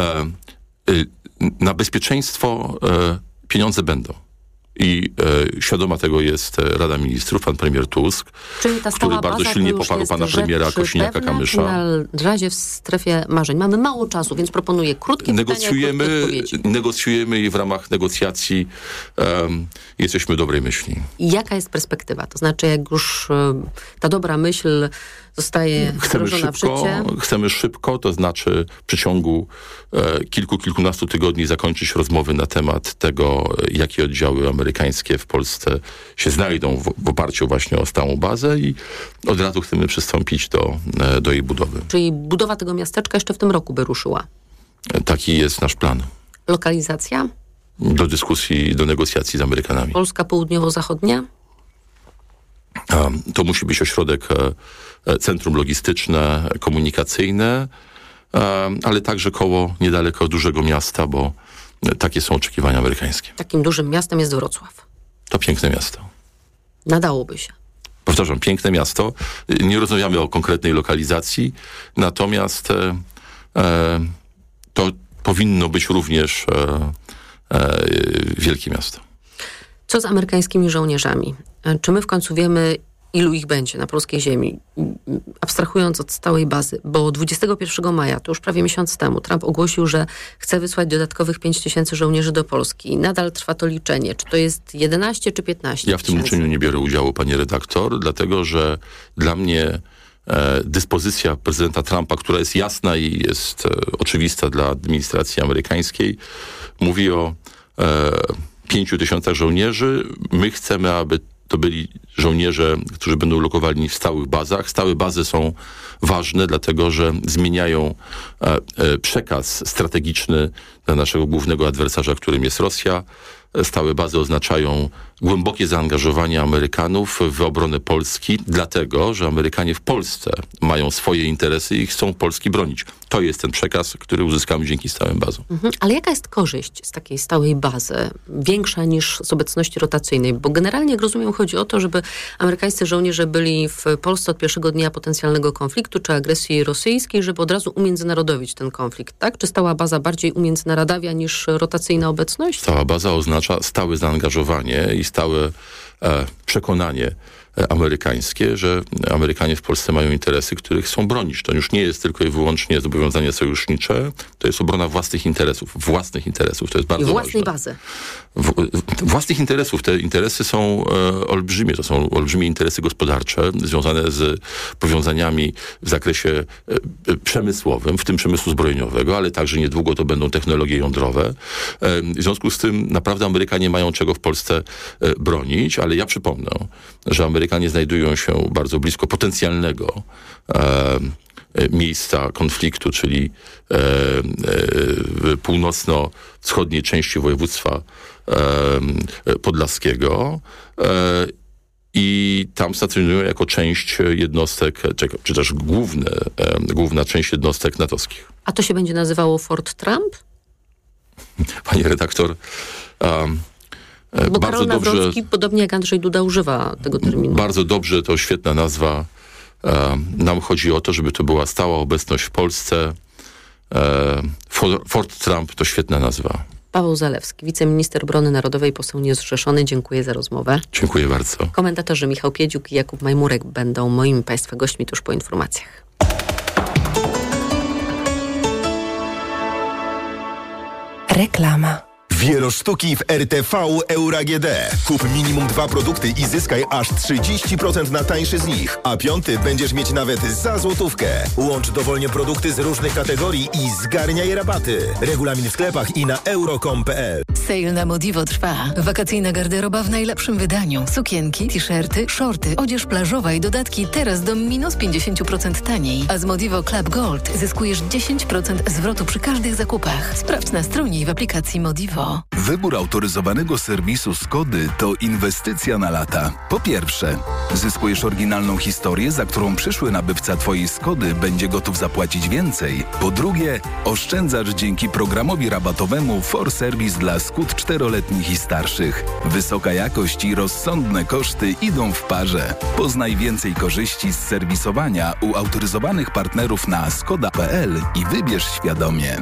Na bezpieczeństwo pieniądze będą. I świadoma tego jest Rada Ministrów, pan premier Tusk, który bardzo silnie poparł pana premiera Kosiniaka-Kamysza. Na razie w strefie marzeń. Mamy mało czasu, więc proponuję krótkie pytania i krótkie odpowiedzi. Negocjujemy i w ramach negocjacji jesteśmy dobrej myśli. I jaka jest perspektywa? To znaczy, jak już ta dobra myśl zostaje wdrożona w życie? Chcemy szybko, to znaczy w przeciągu kilkunastu tygodni zakończyć rozmowy na temat tego, jakie oddziały amerykańskie w Polsce się znajdą w oparciu właśnie o stałą bazę i od razu chcemy przystąpić do jej budowy. Czyli budowa tego miasteczka jeszcze w tym roku by ruszyła? Taki jest nasz plan. Lokalizacja? Do dyskusji, do negocjacji z Amerykanami. Polska południowo-zachodnia? To musi być ośrodek, centrum logistyczne, komunikacyjne, ale także koło niedaleko dużego miasta, bo takie są oczekiwania amerykańskie. Takim dużym miastem jest Wrocław. To piękne miasto. Nadałoby się. Powtarzam, piękne miasto. Nie rozmawiamy o konkretnej lokalizacji, natomiast to powinno być również wielkie miasto. Co z amerykańskimi żołnierzami? Czy my w końcu wiemy, ilu ich będzie na polskiej ziemi? Abstrahując od stałej bazy, bo 21 maja, to już prawie miesiąc temu, Trump ogłosił, że chce wysłać dodatkowych 5,000 żołnierzy do Polski. Nadal trwa to liczenie. Czy to jest 11 czy 15 Ja w tym liczeniu nie biorę udziału, pani redaktor, dlatego, że dla mnie dyspozycja prezydenta Trumpa, która jest jasna i jest oczywista dla administracji amerykańskiej, mówi o 5,000 żołnierzy. My chcemy, aby to byli żołnierze, którzy będą lokowani w stałych bazach. Stałe bazy są ważne, dlatego że zmieniają przekaz strategiczny dla naszego głównego adwersarza, którym jest Rosja. Stałe bazy oznaczają głębokie zaangażowanie Amerykanów w obronę Polski, dlatego że Amerykanie w Polsce mają swoje interesy i chcą Polski bronić. To jest ten przekaz, który uzyskamy dzięki stałym bazom. Ale jaka jest korzyść z takiej stałej bazy? Większa niż z obecności rotacyjnej? Bo generalnie, jak rozumiem, chodzi o to, żeby amerykańscy żołnierze byli w Polsce od pierwszego dnia potencjalnego konfliktu czy agresji rosyjskiej, żeby od razu umiędzynarodowić ten konflikt, tak? Czy stała baza bardziej umiędzynarodawia niż rotacyjna obecność? Stała baza oznacza stałe zaangażowanie i stałe przekonanie amerykańskie, że Amerykanie w Polsce mają interesy, których chcą bronić. To już nie jest tylko i wyłącznie zobowiązanie sojusznicze, to jest obrona własnych interesów. To jest bardzo ważne. I własnej bazy. Własnych interesów. Te interesy są olbrzymie. To są olbrzymie interesy gospodarcze związane z powiązaniami w zakresie przemysłowym, w tym przemysłu zbrojeniowego, ale także niedługo to będą technologie jądrowe. W związku z tym naprawdę Amerykanie mają czego w Polsce bronić, ale ja przypomnę, że Amerykanie znajdują się bardzo blisko potencjalnego miejsca konfliktu, czyli w północno-wschodniej części województwa podlaskiego i tam stacjonują jako część jednostek, czy też główna część jednostek natowskich. A to się będzie nazywało Fort Trump? Pani redaktor, bo Karol Nawrocki, podobnie jak Andrzej Duda, używa tego terminu. Bardzo dobrze, to świetna nazwa. Nam chodzi o to, żeby to była stała obecność w Polsce. Fort Trump to świetna nazwa. Paweł Zalewski, wiceminister obrony narodowej, poseł niezrzeszony. Dziękuję za rozmowę. Dziękuję bardzo. Komentatorzy Michał Piedziuk i Jakub Majmurek będą moimi Państwa gośćmi tuż po informacjach. W Wielosztuki w RTV Euro AGD. Kup minimum 2 produkty i zyskaj aż 30% na tańszy z nich. A 5 będziesz mieć nawet za złotówkę. Łącz dowolnie produkty z różnych kategorii i zgarniaj rabaty. Regulamin w sklepach i na euro.com.pl. Sale na Modivo trwa. Wakacyjna garderoba w najlepszym wydaniu. Sukienki, t-shirty, shorty, odzież plażowa i dodatki teraz do minus 50% taniej. A z Modivo Club Gold zyskujesz 10% zwrotu przy każdych zakupach. Sprawdź na stronie i w aplikacji Modivo. Wybór autoryzowanego serwisu Skody to inwestycja na lata. Po pierwsze, zyskujesz oryginalną historię, za którą przyszły nabywca Twojej Skody będzie gotów zapłacić więcej. Po drugie, oszczędzasz dzięki programowi rabatowemu For Service dla Skód 4-letnich i starszych. Wysoka jakość i rozsądne koszty idą w parze. Poznaj więcej korzyści z serwisowania u autoryzowanych partnerów na skoda.pl i wybierz świadomie.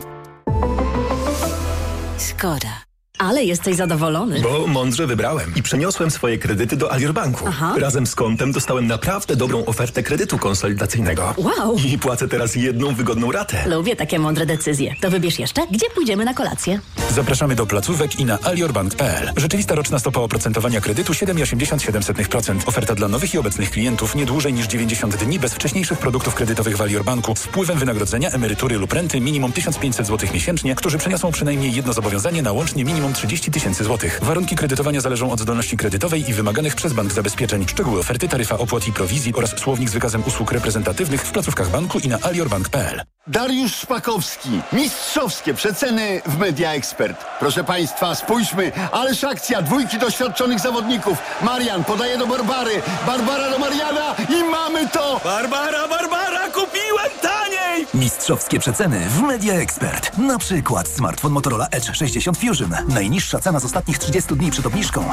Skoda. Ale jesteś zadowolony. Bo mądrze wybrałem i przeniosłem swoje kredyty do Alior Banku. Aha. Razem z kontem dostałem naprawdę dobrą ofertę kredytu konsolidacyjnego. Wow. I płacę teraz jedną wygodną ratę. Lubię takie mądre decyzje. To wybierz jeszcze, gdzie pójdziemy na kolację. Zapraszamy do placówek i na aliorbank.pl. Rzeczywista roczna stopa oprocentowania kredytu 7,87%. Oferta dla nowych i obecnych klientów nie dłużej niż 90 dni bez wcześniejszych produktów kredytowych w Alior Banku z wpływem wynagrodzenia, emerytury lub renty minimum 1500 zł miesięcznie, którzy przeniosą przynajmniej jedno zobowiązanie na łącznie minimum 30 000 złotych. Warunki kredytowania zależą od zdolności kredytowej i wymaganych przez bank zabezpieczeń. Szczegóły oferty, taryfa opłat i prowizji oraz słownik z wykazem usług reprezentatywnych w placówkach banku i na aliorbank.pl. Dariusz Szpakowski. Mistrzowskie przeceny w Media Expert. Proszę Państwa, spójrzmy, ależ akcja, 2 doświadczonych zawodników. Marian podaje do Barbary, Barbara do Mariana i mamy to! Barbara, kupiłem taniej! Mistrzowskie przeceny w Media Expert. Na przykład smartfon Motorola Edge 60 Fusion. Najniższa cena z ostatnich 30 dni przed obniżką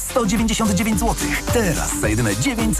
1199 zł. Teraz za jedyne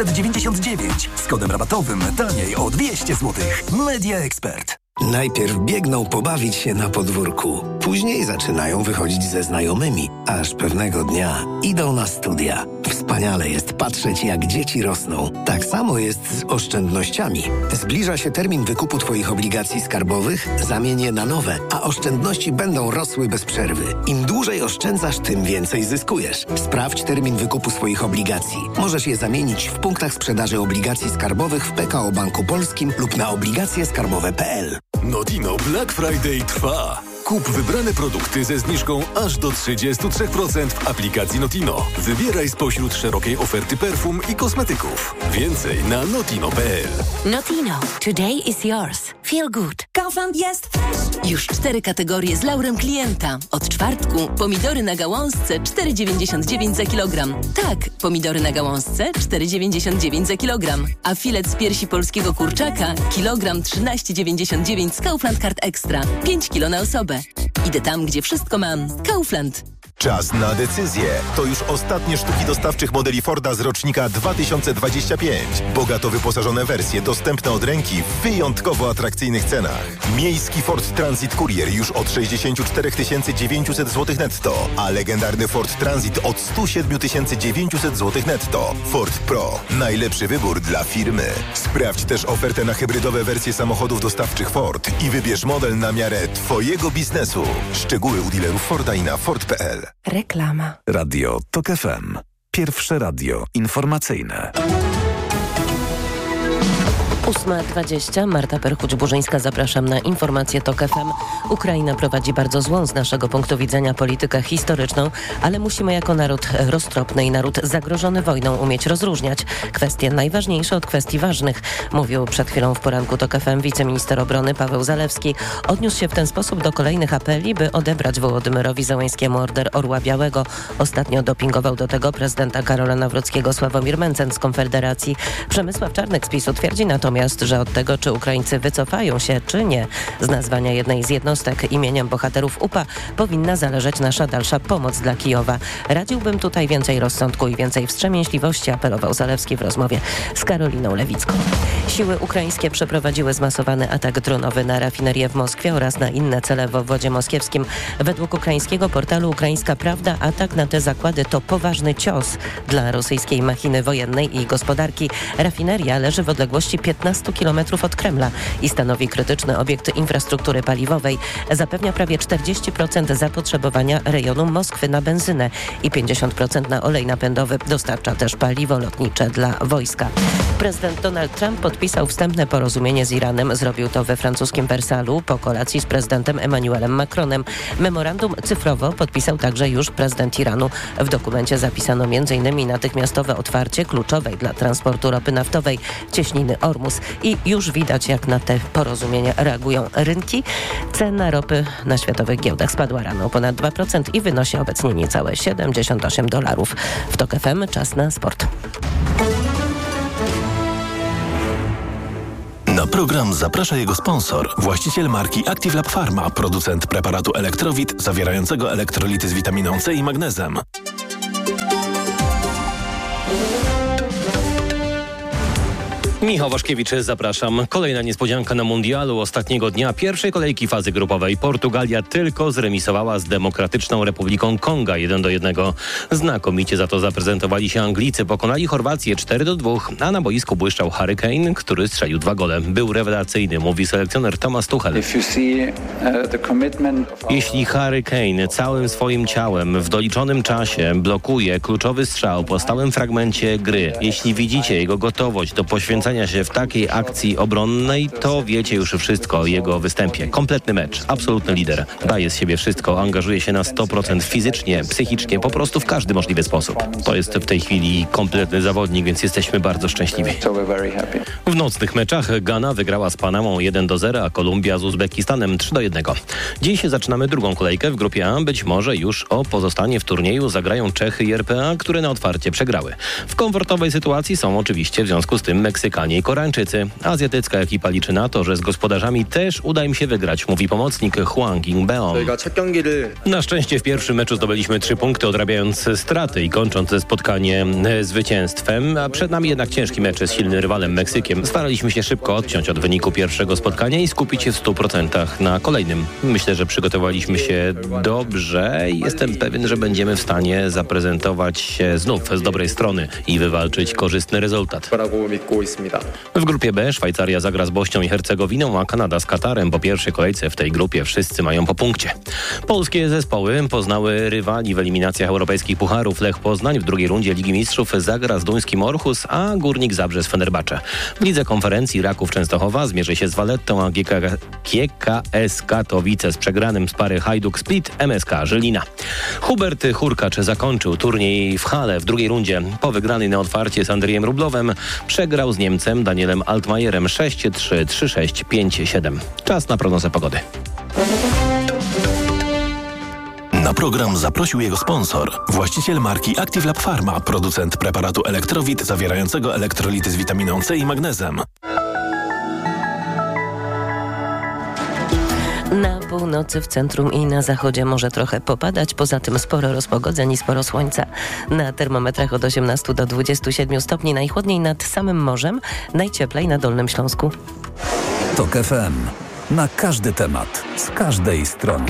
999. Z kodem rabatowym taniej o 200 zł. Media Expert. Najpierw biegną pobawić się na podwórku. Później zaczynają wychodzić ze znajomymi, aż pewnego dnia idą na studia. Wspaniale jest patrzeć, jak dzieci rosną. Tak samo jest z oszczędnościami. Zbliża się termin wykupu Twoich obligacji skarbowych, zamień je na nowe, a oszczędności będą rosły bez przerwy. Im dłużej oszczędzasz, tym więcej zyskujesz. Sprawdź termin wykupu swoich obligacji. Możesz je zamienić w punktach sprzedaży obligacji skarbowych w PKO Banku Polskim lub na obligacjeskarbowe.pl. Notino Black Friday trwa. Kup wybrane produkty ze zniżką aż do 33% w aplikacji Notino. Wybieraj spośród szerokiej oferty perfum i kosmetyków. Więcej na notino.pl. Notino. Today is yours. Feel good. Kaufland jest już 4 kategorie z laurem klienta. Od czwartku pomidory na gałązce 4,99 za kilogram. Tak, pomidory na gałązce 4,99 za kilogram. A filet z piersi polskiego kurczaka kilogram 13,99 z Kaufland Card Extra. 5 kilo na osobę. Idę tam, gdzie wszystko mam. Kaufland. Czas na decyzję. To już ostatnie sztuki dostawczych modeli Forda z rocznika 2025. Bogato wyposażone wersje dostępne od ręki w wyjątkowo atrakcyjnych cenach. Miejski Ford Transit Courier już od 64 900 zł netto, a legendarny Ford Transit od 107 900 zł netto. Ford Pro. Najlepszy wybór dla firmy. Sprawdź też ofertę na hybrydowe wersje samochodów dostawczych Ford i wybierz model na miarę Twojego biznesu. Szczegóły u dealerów Forda i na Ford.pl. Reklama. Radio TOK FM. Pierwsze radio informacyjne. 8:20. Marta Perchuć-Burzyńska, zapraszam na informację TOK FM. Ukraina prowadzi bardzo złą z naszego punktu widzenia politykę historyczną, ale musimy jako naród roztropny i naród zagrożony wojną umieć rozróżniać kwestie najważniejsze od kwestii ważnych, mówił przed chwilą w poranku TOK FM wiceminister obrony Paweł Zalewski. Odniósł się w ten sposób do kolejnych apeli, by odebrać Wołodymyrowi Zełenskiemu order Orła Białego. Ostatnio dopingował do tego prezydenta Karola Nawrockiego Sławomir Mencen z Konfederacji. Przemysław Czarnek z PiS-u twierdzi natomiast, że od tego, czy Ukraińcy wycofają się, czy nie z nazwania jednej z jednostek imieniem bohaterów UPA, powinna zależeć nasza dalsza pomoc dla Kijowa. Radziłbym tutaj więcej rozsądku i więcej wstrzemięźliwości, apelował Zalewski w rozmowie z Karoliną Lewicką. Siły ukraińskie przeprowadziły zmasowany atak dronowy na rafinerię w Moskwie oraz na inne cele w obwodzie moskiewskim. Według ukraińskiego portalu Ukraińska Prawda atak na te zakłady to poważny cios dla rosyjskiej machiny wojennej i gospodarki. Rafineria leży w odległości 15 15 kilometrów od Kremla i stanowi krytyczny obiekt infrastruktury paliwowej. Zapewnia prawie 40% zapotrzebowania rejonu Moskwy na benzynę i 50% na olej napędowy. Dostarcza też paliwo lotnicze dla wojska. Prezydent Donald Trump podpisał wstępne porozumienie z Iranem. Zrobił to we francuskim Wersalu po kolacji z prezydentem Emmanuelem Macronem. Memorandum cyfrowo podpisał także już prezydent Iranu. W dokumencie zapisano m.in. natychmiastowe otwarcie kluczowej dla transportu ropy naftowej cieśniny Ormus. I już widać, jak na te porozumienia reagują rynki. Cena ropy na światowych giełdach spadła rano o ponad 2% i wynosi obecnie niecałe $78. W TOK FM czas na sport. Na program zaprasza jego sponsor, właściciel marki Active Lab Pharma, producent preparatu Elektrowit zawierającego elektrolity z witaminą C i magnezem. Michał Waszkiewicz, zapraszam. Kolejna niespodzianka na mundialu. Ostatniego dnia pierwszej kolejki fazy grupowej Portugalia tylko zremisowała z Demokratyczną Republiką Konga 1-1. Znakomicie za to zaprezentowali się Anglicy. Pokonali Chorwację 4-2, a na boisku błyszczał Harry Kane, który strzelił 2 gole. Był rewelacyjny, mówi selekcjoner Thomas Tuchel. Jeśli Harry Kane całym swoim ciałem w doliczonym czasie blokuje kluczowy strzał po stałym fragmencie gry, jeśli widzicie jego gotowość do poświęcenia się w takiej akcji obronnej, to wiecie już wszystko o jego występie. Kompletny mecz, absolutny lider. Daje z siebie wszystko, angażuje się na 100% fizycznie, psychicznie, po prostu w każdy możliwy sposób. To jest w tej chwili kompletny zawodnik, więc jesteśmy bardzo szczęśliwi. W nocnych meczach Ghana wygrała z Panamą 1-0, a Kolumbia z Uzbekistanem 3-1. Dziś zaczynamy drugą kolejkę w grupie A. Być może już o pozostanie w turnieju zagrają Czechy i RPA, które na otwarcie przegrały. W komfortowej sytuacji są oczywiście w związku z tym Meksykanie i Koreańczycy. Azjatycka ekipa liczy na to, że z gospodarzami też uda im się wygrać, mówi pomocnik Hwang In-beom. Na szczęście w pierwszym meczu zdobyliśmy 3 punkty, odrabiając straty i kończąc spotkanie zwycięstwem, a przed nami jednak ciężki mecz z silnym rywalem Meksykiem. Staraliśmy się szybko odciąć od wyniku pierwszego spotkania i skupić się w 100% na kolejnym. Myślę, że przygotowaliśmy się dobrze i jestem pewien, że będziemy w stanie zaprezentować się znów z dobrej strony i wywalczyć korzystny rezultat. W grupie B Szwajcaria zagra z Bośnią i Hercegowiną, a Kanada z Katarem. Po pierwszej kolejce w tej grupie wszyscy mają po punkcie. Polskie zespoły poznały rywali w eliminacjach europejskich pucharów. Lech Poznań w drugiej rundzie Ligi Mistrzów zagra z duńskim Orhus, a Górnik Zabrze z Fenerbahce. W lidze konferencji Raków Częstochowa zmierzy się z Valettą, a GKS Katowice z przegranym z pary Hajduk Split MSK Żylina. Hubert Hurkacz zakończył turniej w Halle w drugiej rundzie. Po wygranej na otwarcie z Andrzejem Rublowem przegrał z Niemcem Danielem Altmajerem 6-3, 3-6, 5-7. Czas na prognozę pogody. Na program zaprosił jego sponsor, właściciel marki Active Lab Pharma, producent preparatu Elektrowit zawierającego elektrolity z witaminą C i magnezem. Na północy, w centrum i na zachodzie może trochę popadać, poza tym sporo rozpogodzeń i sporo słońca. Na termometrach od 18 do 27 stopni, najchłodniej nad samym morzem, najcieplej na Dolnym Śląsku. TOK FM. Na każdy temat, z każdej strony.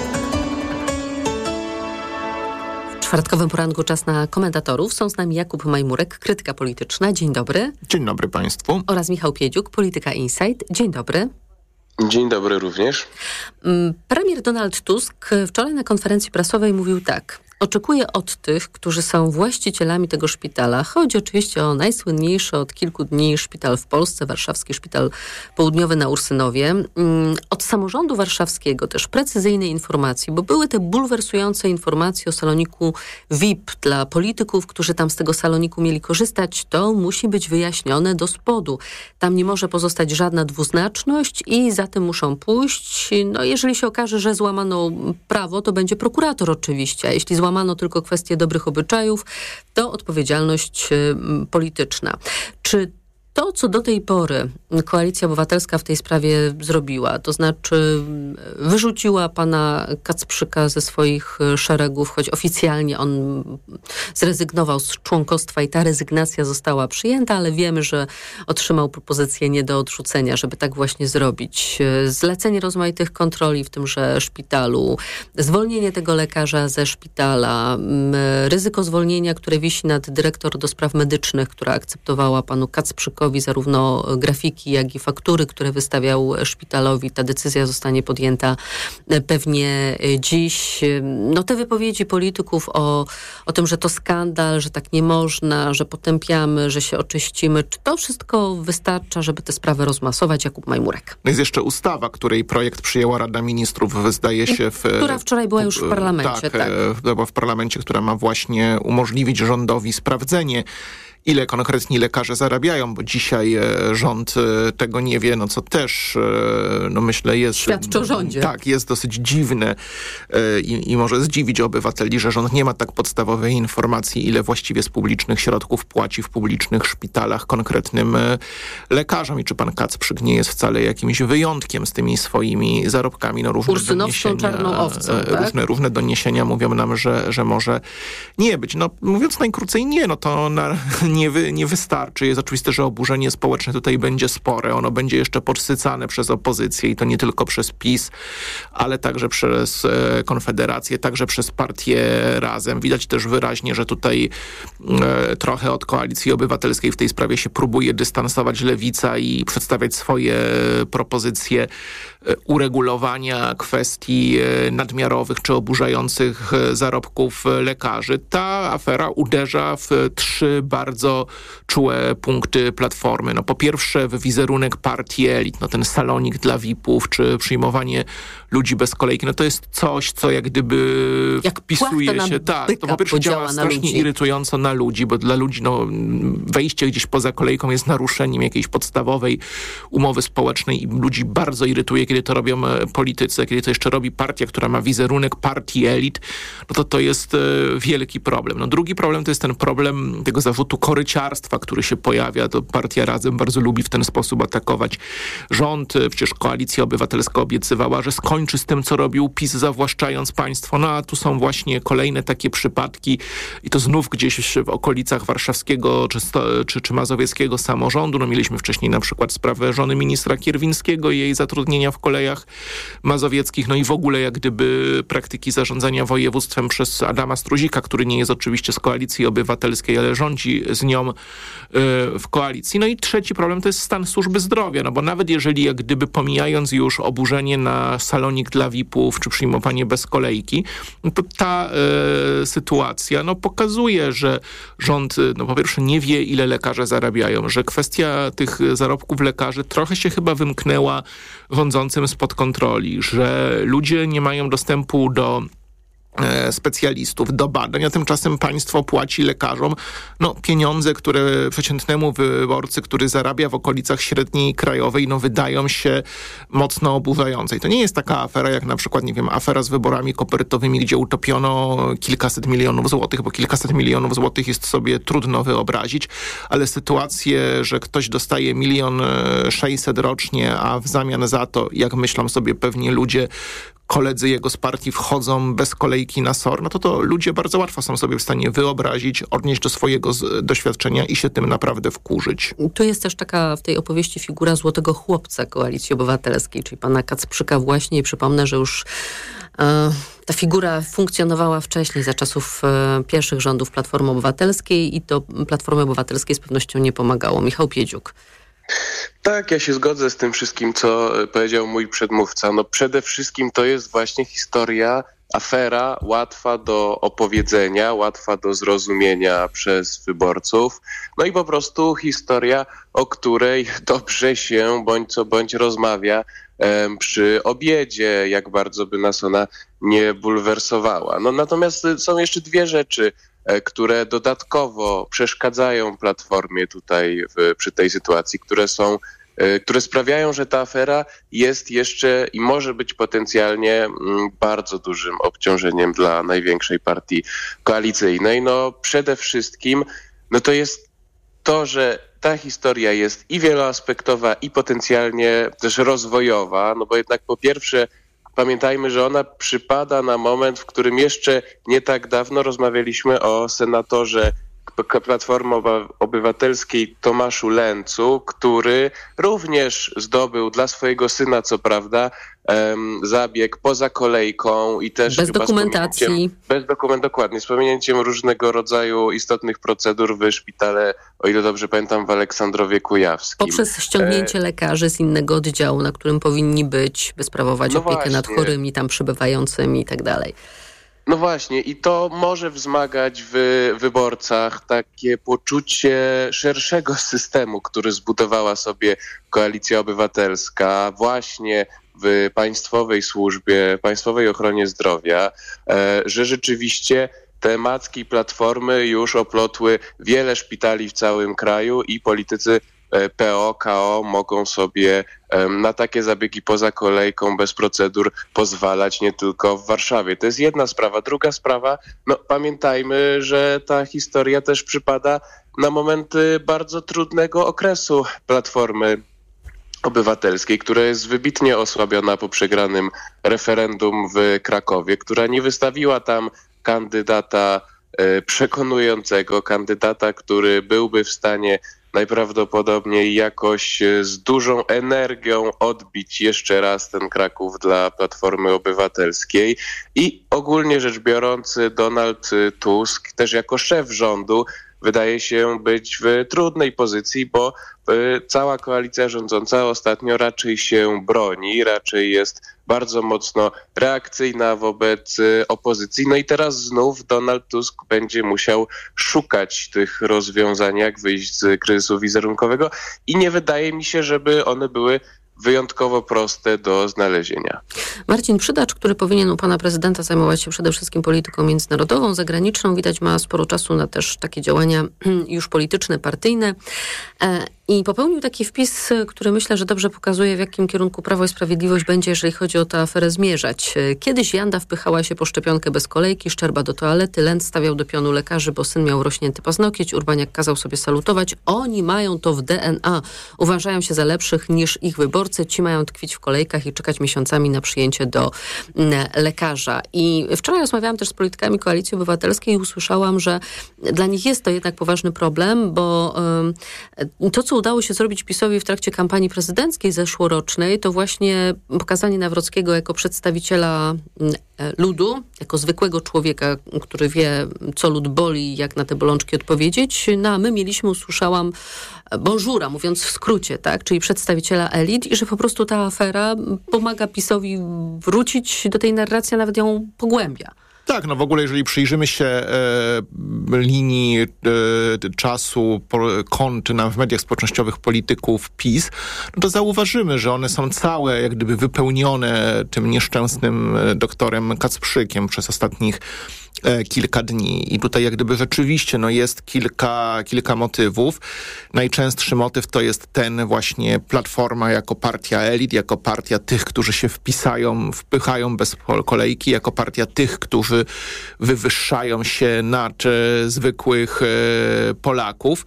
W czwartkowym poranku czas na komentatorów. Są z nami Jakub Majmurek, krytyka polityczna. Dzień dobry. Dzień dobry Państwu. Oraz Michał Piedziuk, Polityka Insight. Dzień dobry. Dzień dobry również. Premier Donald Tusk wczoraj na konferencji prasowej mówił tak. Oczekuję od tych, którzy są właścicielami tego szpitala, chodzi oczywiście o najsłynniejszy od kilku dni szpital w Polsce, warszawski Szpital Południowy na Ursynowie, od samorządu warszawskiego też precyzyjnej informacji, bo były te bulwersujące informacje o saloniku VIP dla polityków, którzy tam z tego saloniku mieli korzystać. To musi być wyjaśnione do spodu. Tam nie może pozostać żadna dwuznaczność i za tym muszą pójść. No, jeżeli się okaże, że złamano prawo, to będzie prokurator oczywiście, a jeśli złamano tylko kwestie dobrych obyczajów, to odpowiedzialność polityczna. Czy to, co do tej pory Koalicja Obywatelska w tej sprawie zrobiła, to znaczy wyrzuciła pana Kacprzyka ze swoich szeregów, choć oficjalnie on zrezygnował z członkostwa i ta rezygnacja została przyjęta, ale wiemy, że otrzymał propozycję nie do odrzucenia, żeby tak właśnie zrobić. Zlecenie rozmaitych kontroli w tymże szpitalu, zwolnienie tego lekarza ze szpitala, ryzyko zwolnienia, które wisi nad dyrektor do spraw medycznych, która akceptowała panu Kacprzykowi Dworczykowi zarówno grafiki, jak i faktury, które wystawiał szpitalowi. Ta decyzja zostanie podjęta pewnie dziś. No te wypowiedzi polityków o tym, że to skandal, że tak nie można, że potępiamy, że się oczyścimy. Czy to wszystko wystarcza, żeby tę sprawę rozmasować? Jakub Majmurek. No jest jeszcze ustawa, której projekt przyjęła Rada Ministrów, zdaje się... Która wczoraj była już w parlamencie. Tak. Była w parlamencie, która ma właśnie umożliwić rządowi sprawdzenie, ile konkretni lekarze zarabiają, bo dzisiaj rząd tego nie wie, no co też, no myślę jest... Świadczy o rządzie. Tak, jest dosyć dziwne i może zdziwić obywateli, że rząd nie ma tak podstawowej informacji, ile właściwie z publicznych środków płaci w publicznych szpitalach konkretnym lekarzom i czy pan Kacprzyk nie jest wcale jakimś wyjątkiem z tymi swoimi zarobkami. No, różne ursynowską czarną owcą, tak? Różne doniesienia mówią nam, że może nie być. No mówiąc najkrócej, nie, no to nie wystarczy. Jest oczywiste, że oburzenie społeczne tutaj będzie spore. Ono będzie jeszcze podsycane przez opozycję i to nie tylko przez PiS, ale także przez Konfederację, także przez partię Razem. Widać też wyraźnie, że tutaj trochę od Koalicji Obywatelskiej w tej sprawie się próbuje dystansować Lewica i przedstawiać swoje propozycje uregulowania kwestii nadmiarowych czy oburzających zarobków lekarzy. Ta afera uderza w 3 bardzo czułe punkty Platformy. No po pierwsze w wizerunek partii elit, no ten salonik dla VIP-ów, czy przyjmowanie ludzi bez kolejki, no to jest coś, co jak gdyby wpisuje się... Tak, to po pierwsze działa strasznie irytująco na ludzi, bo dla ludzi wejście gdzieś poza kolejką jest naruszeniem jakiejś podstawowej umowy społecznej i ludzi bardzo irytuje, kiedy to robią politycy, kiedy to jeszcze robi partia, która ma wizerunek partii elit, no to jest wielki problem. No drugi problem to jest ten problem tego zawódu koryciarstwa, który się pojawia. To partia Razem bardzo lubi w ten sposób atakować rząd. Przecież Koalicja Obywatelska obiecywała, że skończy z tym, co robił PiS, zawłaszczając państwo. No a tu są właśnie kolejne takie przypadki i to znów gdzieś w okolicach warszawskiego czy mazowieckiego samorządu. No mieliśmy wcześniej na przykład sprawę żony ministra Kierwińskiego i jej zatrudnienia w kolejach mazowieckich. No i w ogóle jak gdyby praktyki zarządzania województwem przez Adama Struzika, który nie jest oczywiście z Koalicji Obywatelskiej, ale rządzi z nią w koalicji. No i trzeci problem to jest stan służby zdrowia, no bo nawet jeżeli jak gdyby pomijając już oburzenie na salonik dla VIP-ów czy przyjmowanie bez kolejki, no to ta sytuacja pokazuje, że rząd po pierwsze nie wie, ile lekarze zarabiają, że kwestia tych zarobków lekarzy trochę się chyba wymknęła rządzącym spod kontroli, że ludzie nie mają dostępu do specjalistów, do badań, a tymczasem państwo płaci lekarzom pieniądze, które przeciętnemu wyborcy, który zarabia w okolicach średniej krajowej, wydają się mocno oburzające. I to nie jest taka afera jak na przykład, nie wiem, afera z wyborami kopertowymi, gdzie utopiono kilkaset milionów złotych, bo kilkaset milionów złotych jest sobie trudno wyobrazić, ale sytuacje, że ktoś dostaje 1 600 000 rocznie, a w zamian za to, jak myślą sobie pewnie ludzie, koledzy jego z partii wchodzą bez kolejki na SOR, to ludzie bardzo łatwo są sobie w stanie wyobrazić, odnieść do swojego doświadczenia i się tym naprawdę wkurzyć. Tu jest też taka w tej opowieści figura złotego chłopca Koalicji Obywatelskiej, czyli pana Kacprzyka właśnie i przypomnę, że już ta figura funkcjonowała wcześniej za czasów pierwszych rządów Platformy Obywatelskiej i to Platformy Obywatelskiej z pewnością nie pomagało. Michał Piedziuk. Tak, ja się zgodzę z tym wszystkim, co powiedział mój przedmówca. Przede wszystkim to jest właśnie historia, afera łatwa do opowiedzenia, łatwa do zrozumienia przez wyborców. I po prostu historia, o której dobrze się bądź co bądź rozmawia przy obiedzie, jak bardzo by nas ona nie bulwersowała. Natomiast są jeszcze 2 rzeczy, które dodatkowo przeszkadzają Platformie tutaj przy tej sytuacji, które sprawiają, że ta afera jest jeszcze i może być potencjalnie bardzo dużym obciążeniem dla największej partii koalicyjnej. Przede wszystkim to jest to, że ta historia jest i wieloaspektowa, i potencjalnie też rozwojowa, bo jednak po pierwsze pamiętajmy, że ona przypada na moment, w którym jeszcze nie tak dawno rozmawialiśmy o senatorze, Platformy Obywatelskiej Tomaszu Lęcu, który również zdobył dla swojego syna, co prawda, zabieg poza kolejką i też bez dokumentacji. Dokładnie, z pominięciem różnego rodzaju istotnych procedur w szpitale, o ile dobrze pamiętam, w Aleksandrowie Kujawskim. Poprzez ściągnięcie lekarzy z innego oddziału, na którym powinni być, by sprawować opiekę nad chorymi tam przebywającymi i tak dalej. No właśnie, i to może wzmagać w wyborcach takie poczucie szerszego systemu, który zbudowała sobie Koalicja Obywatelska właśnie w państwowej służbie, państwowej ochronie zdrowia, że rzeczywiście te macki Platformy już oplotły wiele szpitali w całym kraju i politycy PO, KO mogą sobie na takie zabiegi poza kolejką bez procedur pozwalać nie tylko w Warszawie. To jest jedna sprawa. Druga sprawa, pamiętajmy, że ta historia też przypada na momenty bardzo trudnego okresu Platformy Obywatelskiej, która jest wybitnie osłabiona po przegranym referendum w Krakowie, która nie wystawiła tam kandydata przekonującego, kandydata, który byłby w stanie najprawdopodobniej jakoś z dużą energią odbić jeszcze raz ten Kraków dla Platformy Obywatelskiej. I ogólnie rzecz biorąc, Donald Tusk też jako szef rządu wydaje się być w trudnej pozycji, bo cała koalicja rządząca ostatnio raczej się broni, raczej jest bardzo mocno reakcyjna wobec opozycji. No i teraz znów Donald Tusk będzie musiał szukać tych rozwiązań, jak wyjść z kryzysu wizerunkowego i nie wydaje mi się, żeby one były wyjątkowo proste do znalezienia. Marcin Przydacz, który powinien u pana prezydenta zajmować się przede wszystkim polityką międzynarodową, zagraniczną, widać ma sporo czasu na też takie działania już polityczne, partyjne. I popełnił taki wpis, który myślę, że dobrze pokazuje, w jakim kierunku Prawo i Sprawiedliwość będzie, jeżeli chodzi o tę aferę, zmierzać. Kiedyś Janda wpychała się po szczepionkę bez kolejki, Szczerba do toalety, Lęc stawiał do pionu lekarzy, bo syn miał rośnięty paznokieć, Urbaniak kazał sobie salutować. Oni mają to w DNA. Uważają się za lepszych niż ich wyborcy. Ci mają tkwić w kolejkach i czekać miesiącami na przyjęcie do lekarza. I wczoraj rozmawiałam też z politykami Koalicji Obywatelskiej i usłyszałam, że dla nich jest to jednak poważny problem, bo to, co udało się zrobić PiS-owi w trakcie kampanii prezydenckiej zeszłorocznej, to właśnie pokazanie Nawrockiego jako przedstawiciela ludu, jako zwykłego człowieka, który wie, co lud boli, jak na te bolączki odpowiedzieć. No a my mieliśmy, usłyszałam, bonjoura, mówiąc w skrócie, tak, czyli przedstawiciela elit i że po prostu ta afera pomaga PiS-owi wrócić do tej narracji, a nawet ją pogłębia. Tak, w ogóle jeżeli przyjrzymy się linii czasu konty w mediach społecznościowych polityków PiS, to zauważymy, że one są całe jak gdyby wypełnione tym nieszczęsnym doktorem Kacprzykiem przez ostatnich kilka dni. I tutaj jak gdyby rzeczywiście jest kilka motywów. Najczęstszy motyw to jest ten właśnie Platforma jako partia elit, jako partia tych, którzy się wpychają bez kolejki, jako partia tych, którzy wywyższają się nad zwykłych Polaków.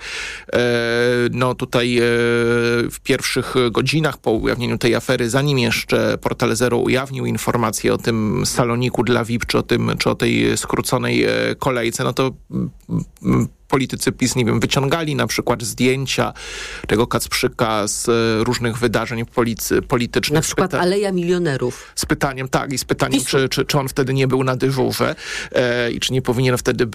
Tutaj w pierwszych godzinach po ujawnieniu tej afery, zanim jeszcze Portal Zero ujawnił informację o tym saloniku dla VIP, czy o tej skróconej kolejce, to politycy PiS, wyciągali na przykład zdjęcia tego Kacprzyka z różnych wydarzeń politycznych. Na przykład Aleja Milionerów. Z pytaniem, czy on wtedy nie był na dyżurze i czy nie powinien wtedy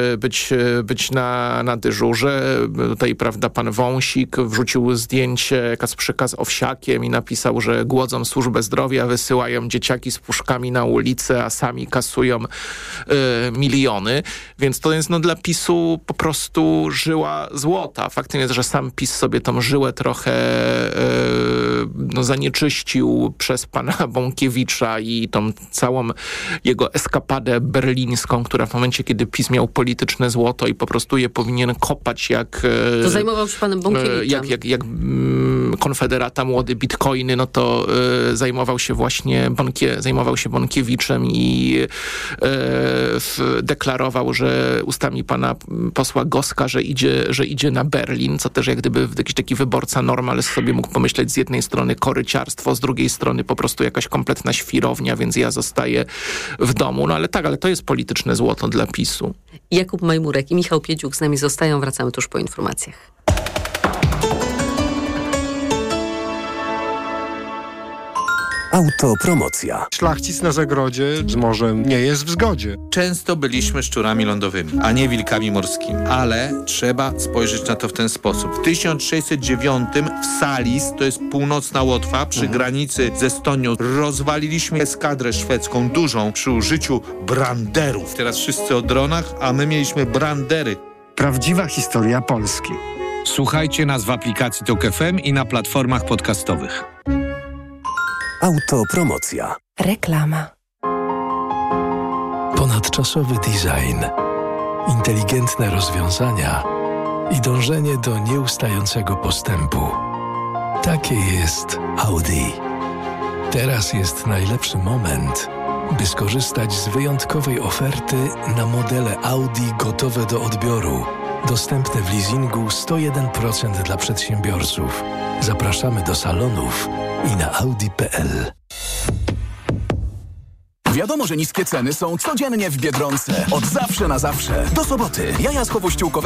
być na dyżurze. Tutaj, prawda, pan Wąsik wrzucił zdjęcie Kacprzyka z Owsiakiem i napisał, że głodzą służbę zdrowia, wysyłają dzieciaki z puszkami na ulicę, a sami kasują miliony. Więc to jest dla PiS-u po prostu żyła złota. Faktem jest, że sam PiS sobie tą żyłę trochę zanieczyścił przez pana Bąkiewicza i tą całą jego eskapadę berlińską, która w momencie, kiedy PiS miał polityczne złoto i po prostu je powinien kopać jak... To zajmował się panem Bąkiewiczem. Jak konfederata młody bitcoiny, no to zajmował się Bąkiewiczem i deklarował, że ustami pana posła Goska, że idzie na Berlin, co też jak gdyby jakiś taki wyborca normal sobie mógł pomyśleć, z jednej strony koryciarstwo, z drugiej strony po prostu jakaś kompletna świrownia, więc ja zostaję w domu. No ale to jest polityczne złoto dla PiS-u. Jakub Majmurek i Michał Piedziuk z nami zostają. Wracamy tuż po informacjach. Autopromocja. Szlachcic na zagrodzie z morzem nie jest w zgodzie. Często byliśmy szczurami lądowymi, a nie wilkami morskimi. Ale trzeba spojrzeć na to w ten sposób. W 1609 w Salis, to jest północna Łotwa, przy granicy z Estonią, rozwaliliśmy eskadrę szwedzką dużą przy użyciu branderów. Teraz wszyscy o dronach, a my mieliśmy brandery. Prawdziwa historia Polski. Słuchajcie nas w aplikacji TOK FM i na platformach podcastowych. Autopromocja. Reklama. Ponadczasowy design, inteligentne rozwiązania i dążenie do nieustającego postępu. Takie jest Audi. Teraz jest najlepszy moment, by skorzystać z wyjątkowej oferty na modele Audi gotowe do odbioru. Dostępne w leasingu 101% dla przedsiębiorców. Zapraszamy do salonów i na audi.pl. Wiadomo, że niskie ceny są codziennie w Biedronce. Od zawsze na zawsze. Do soboty. Jaja z chowu ściółkowego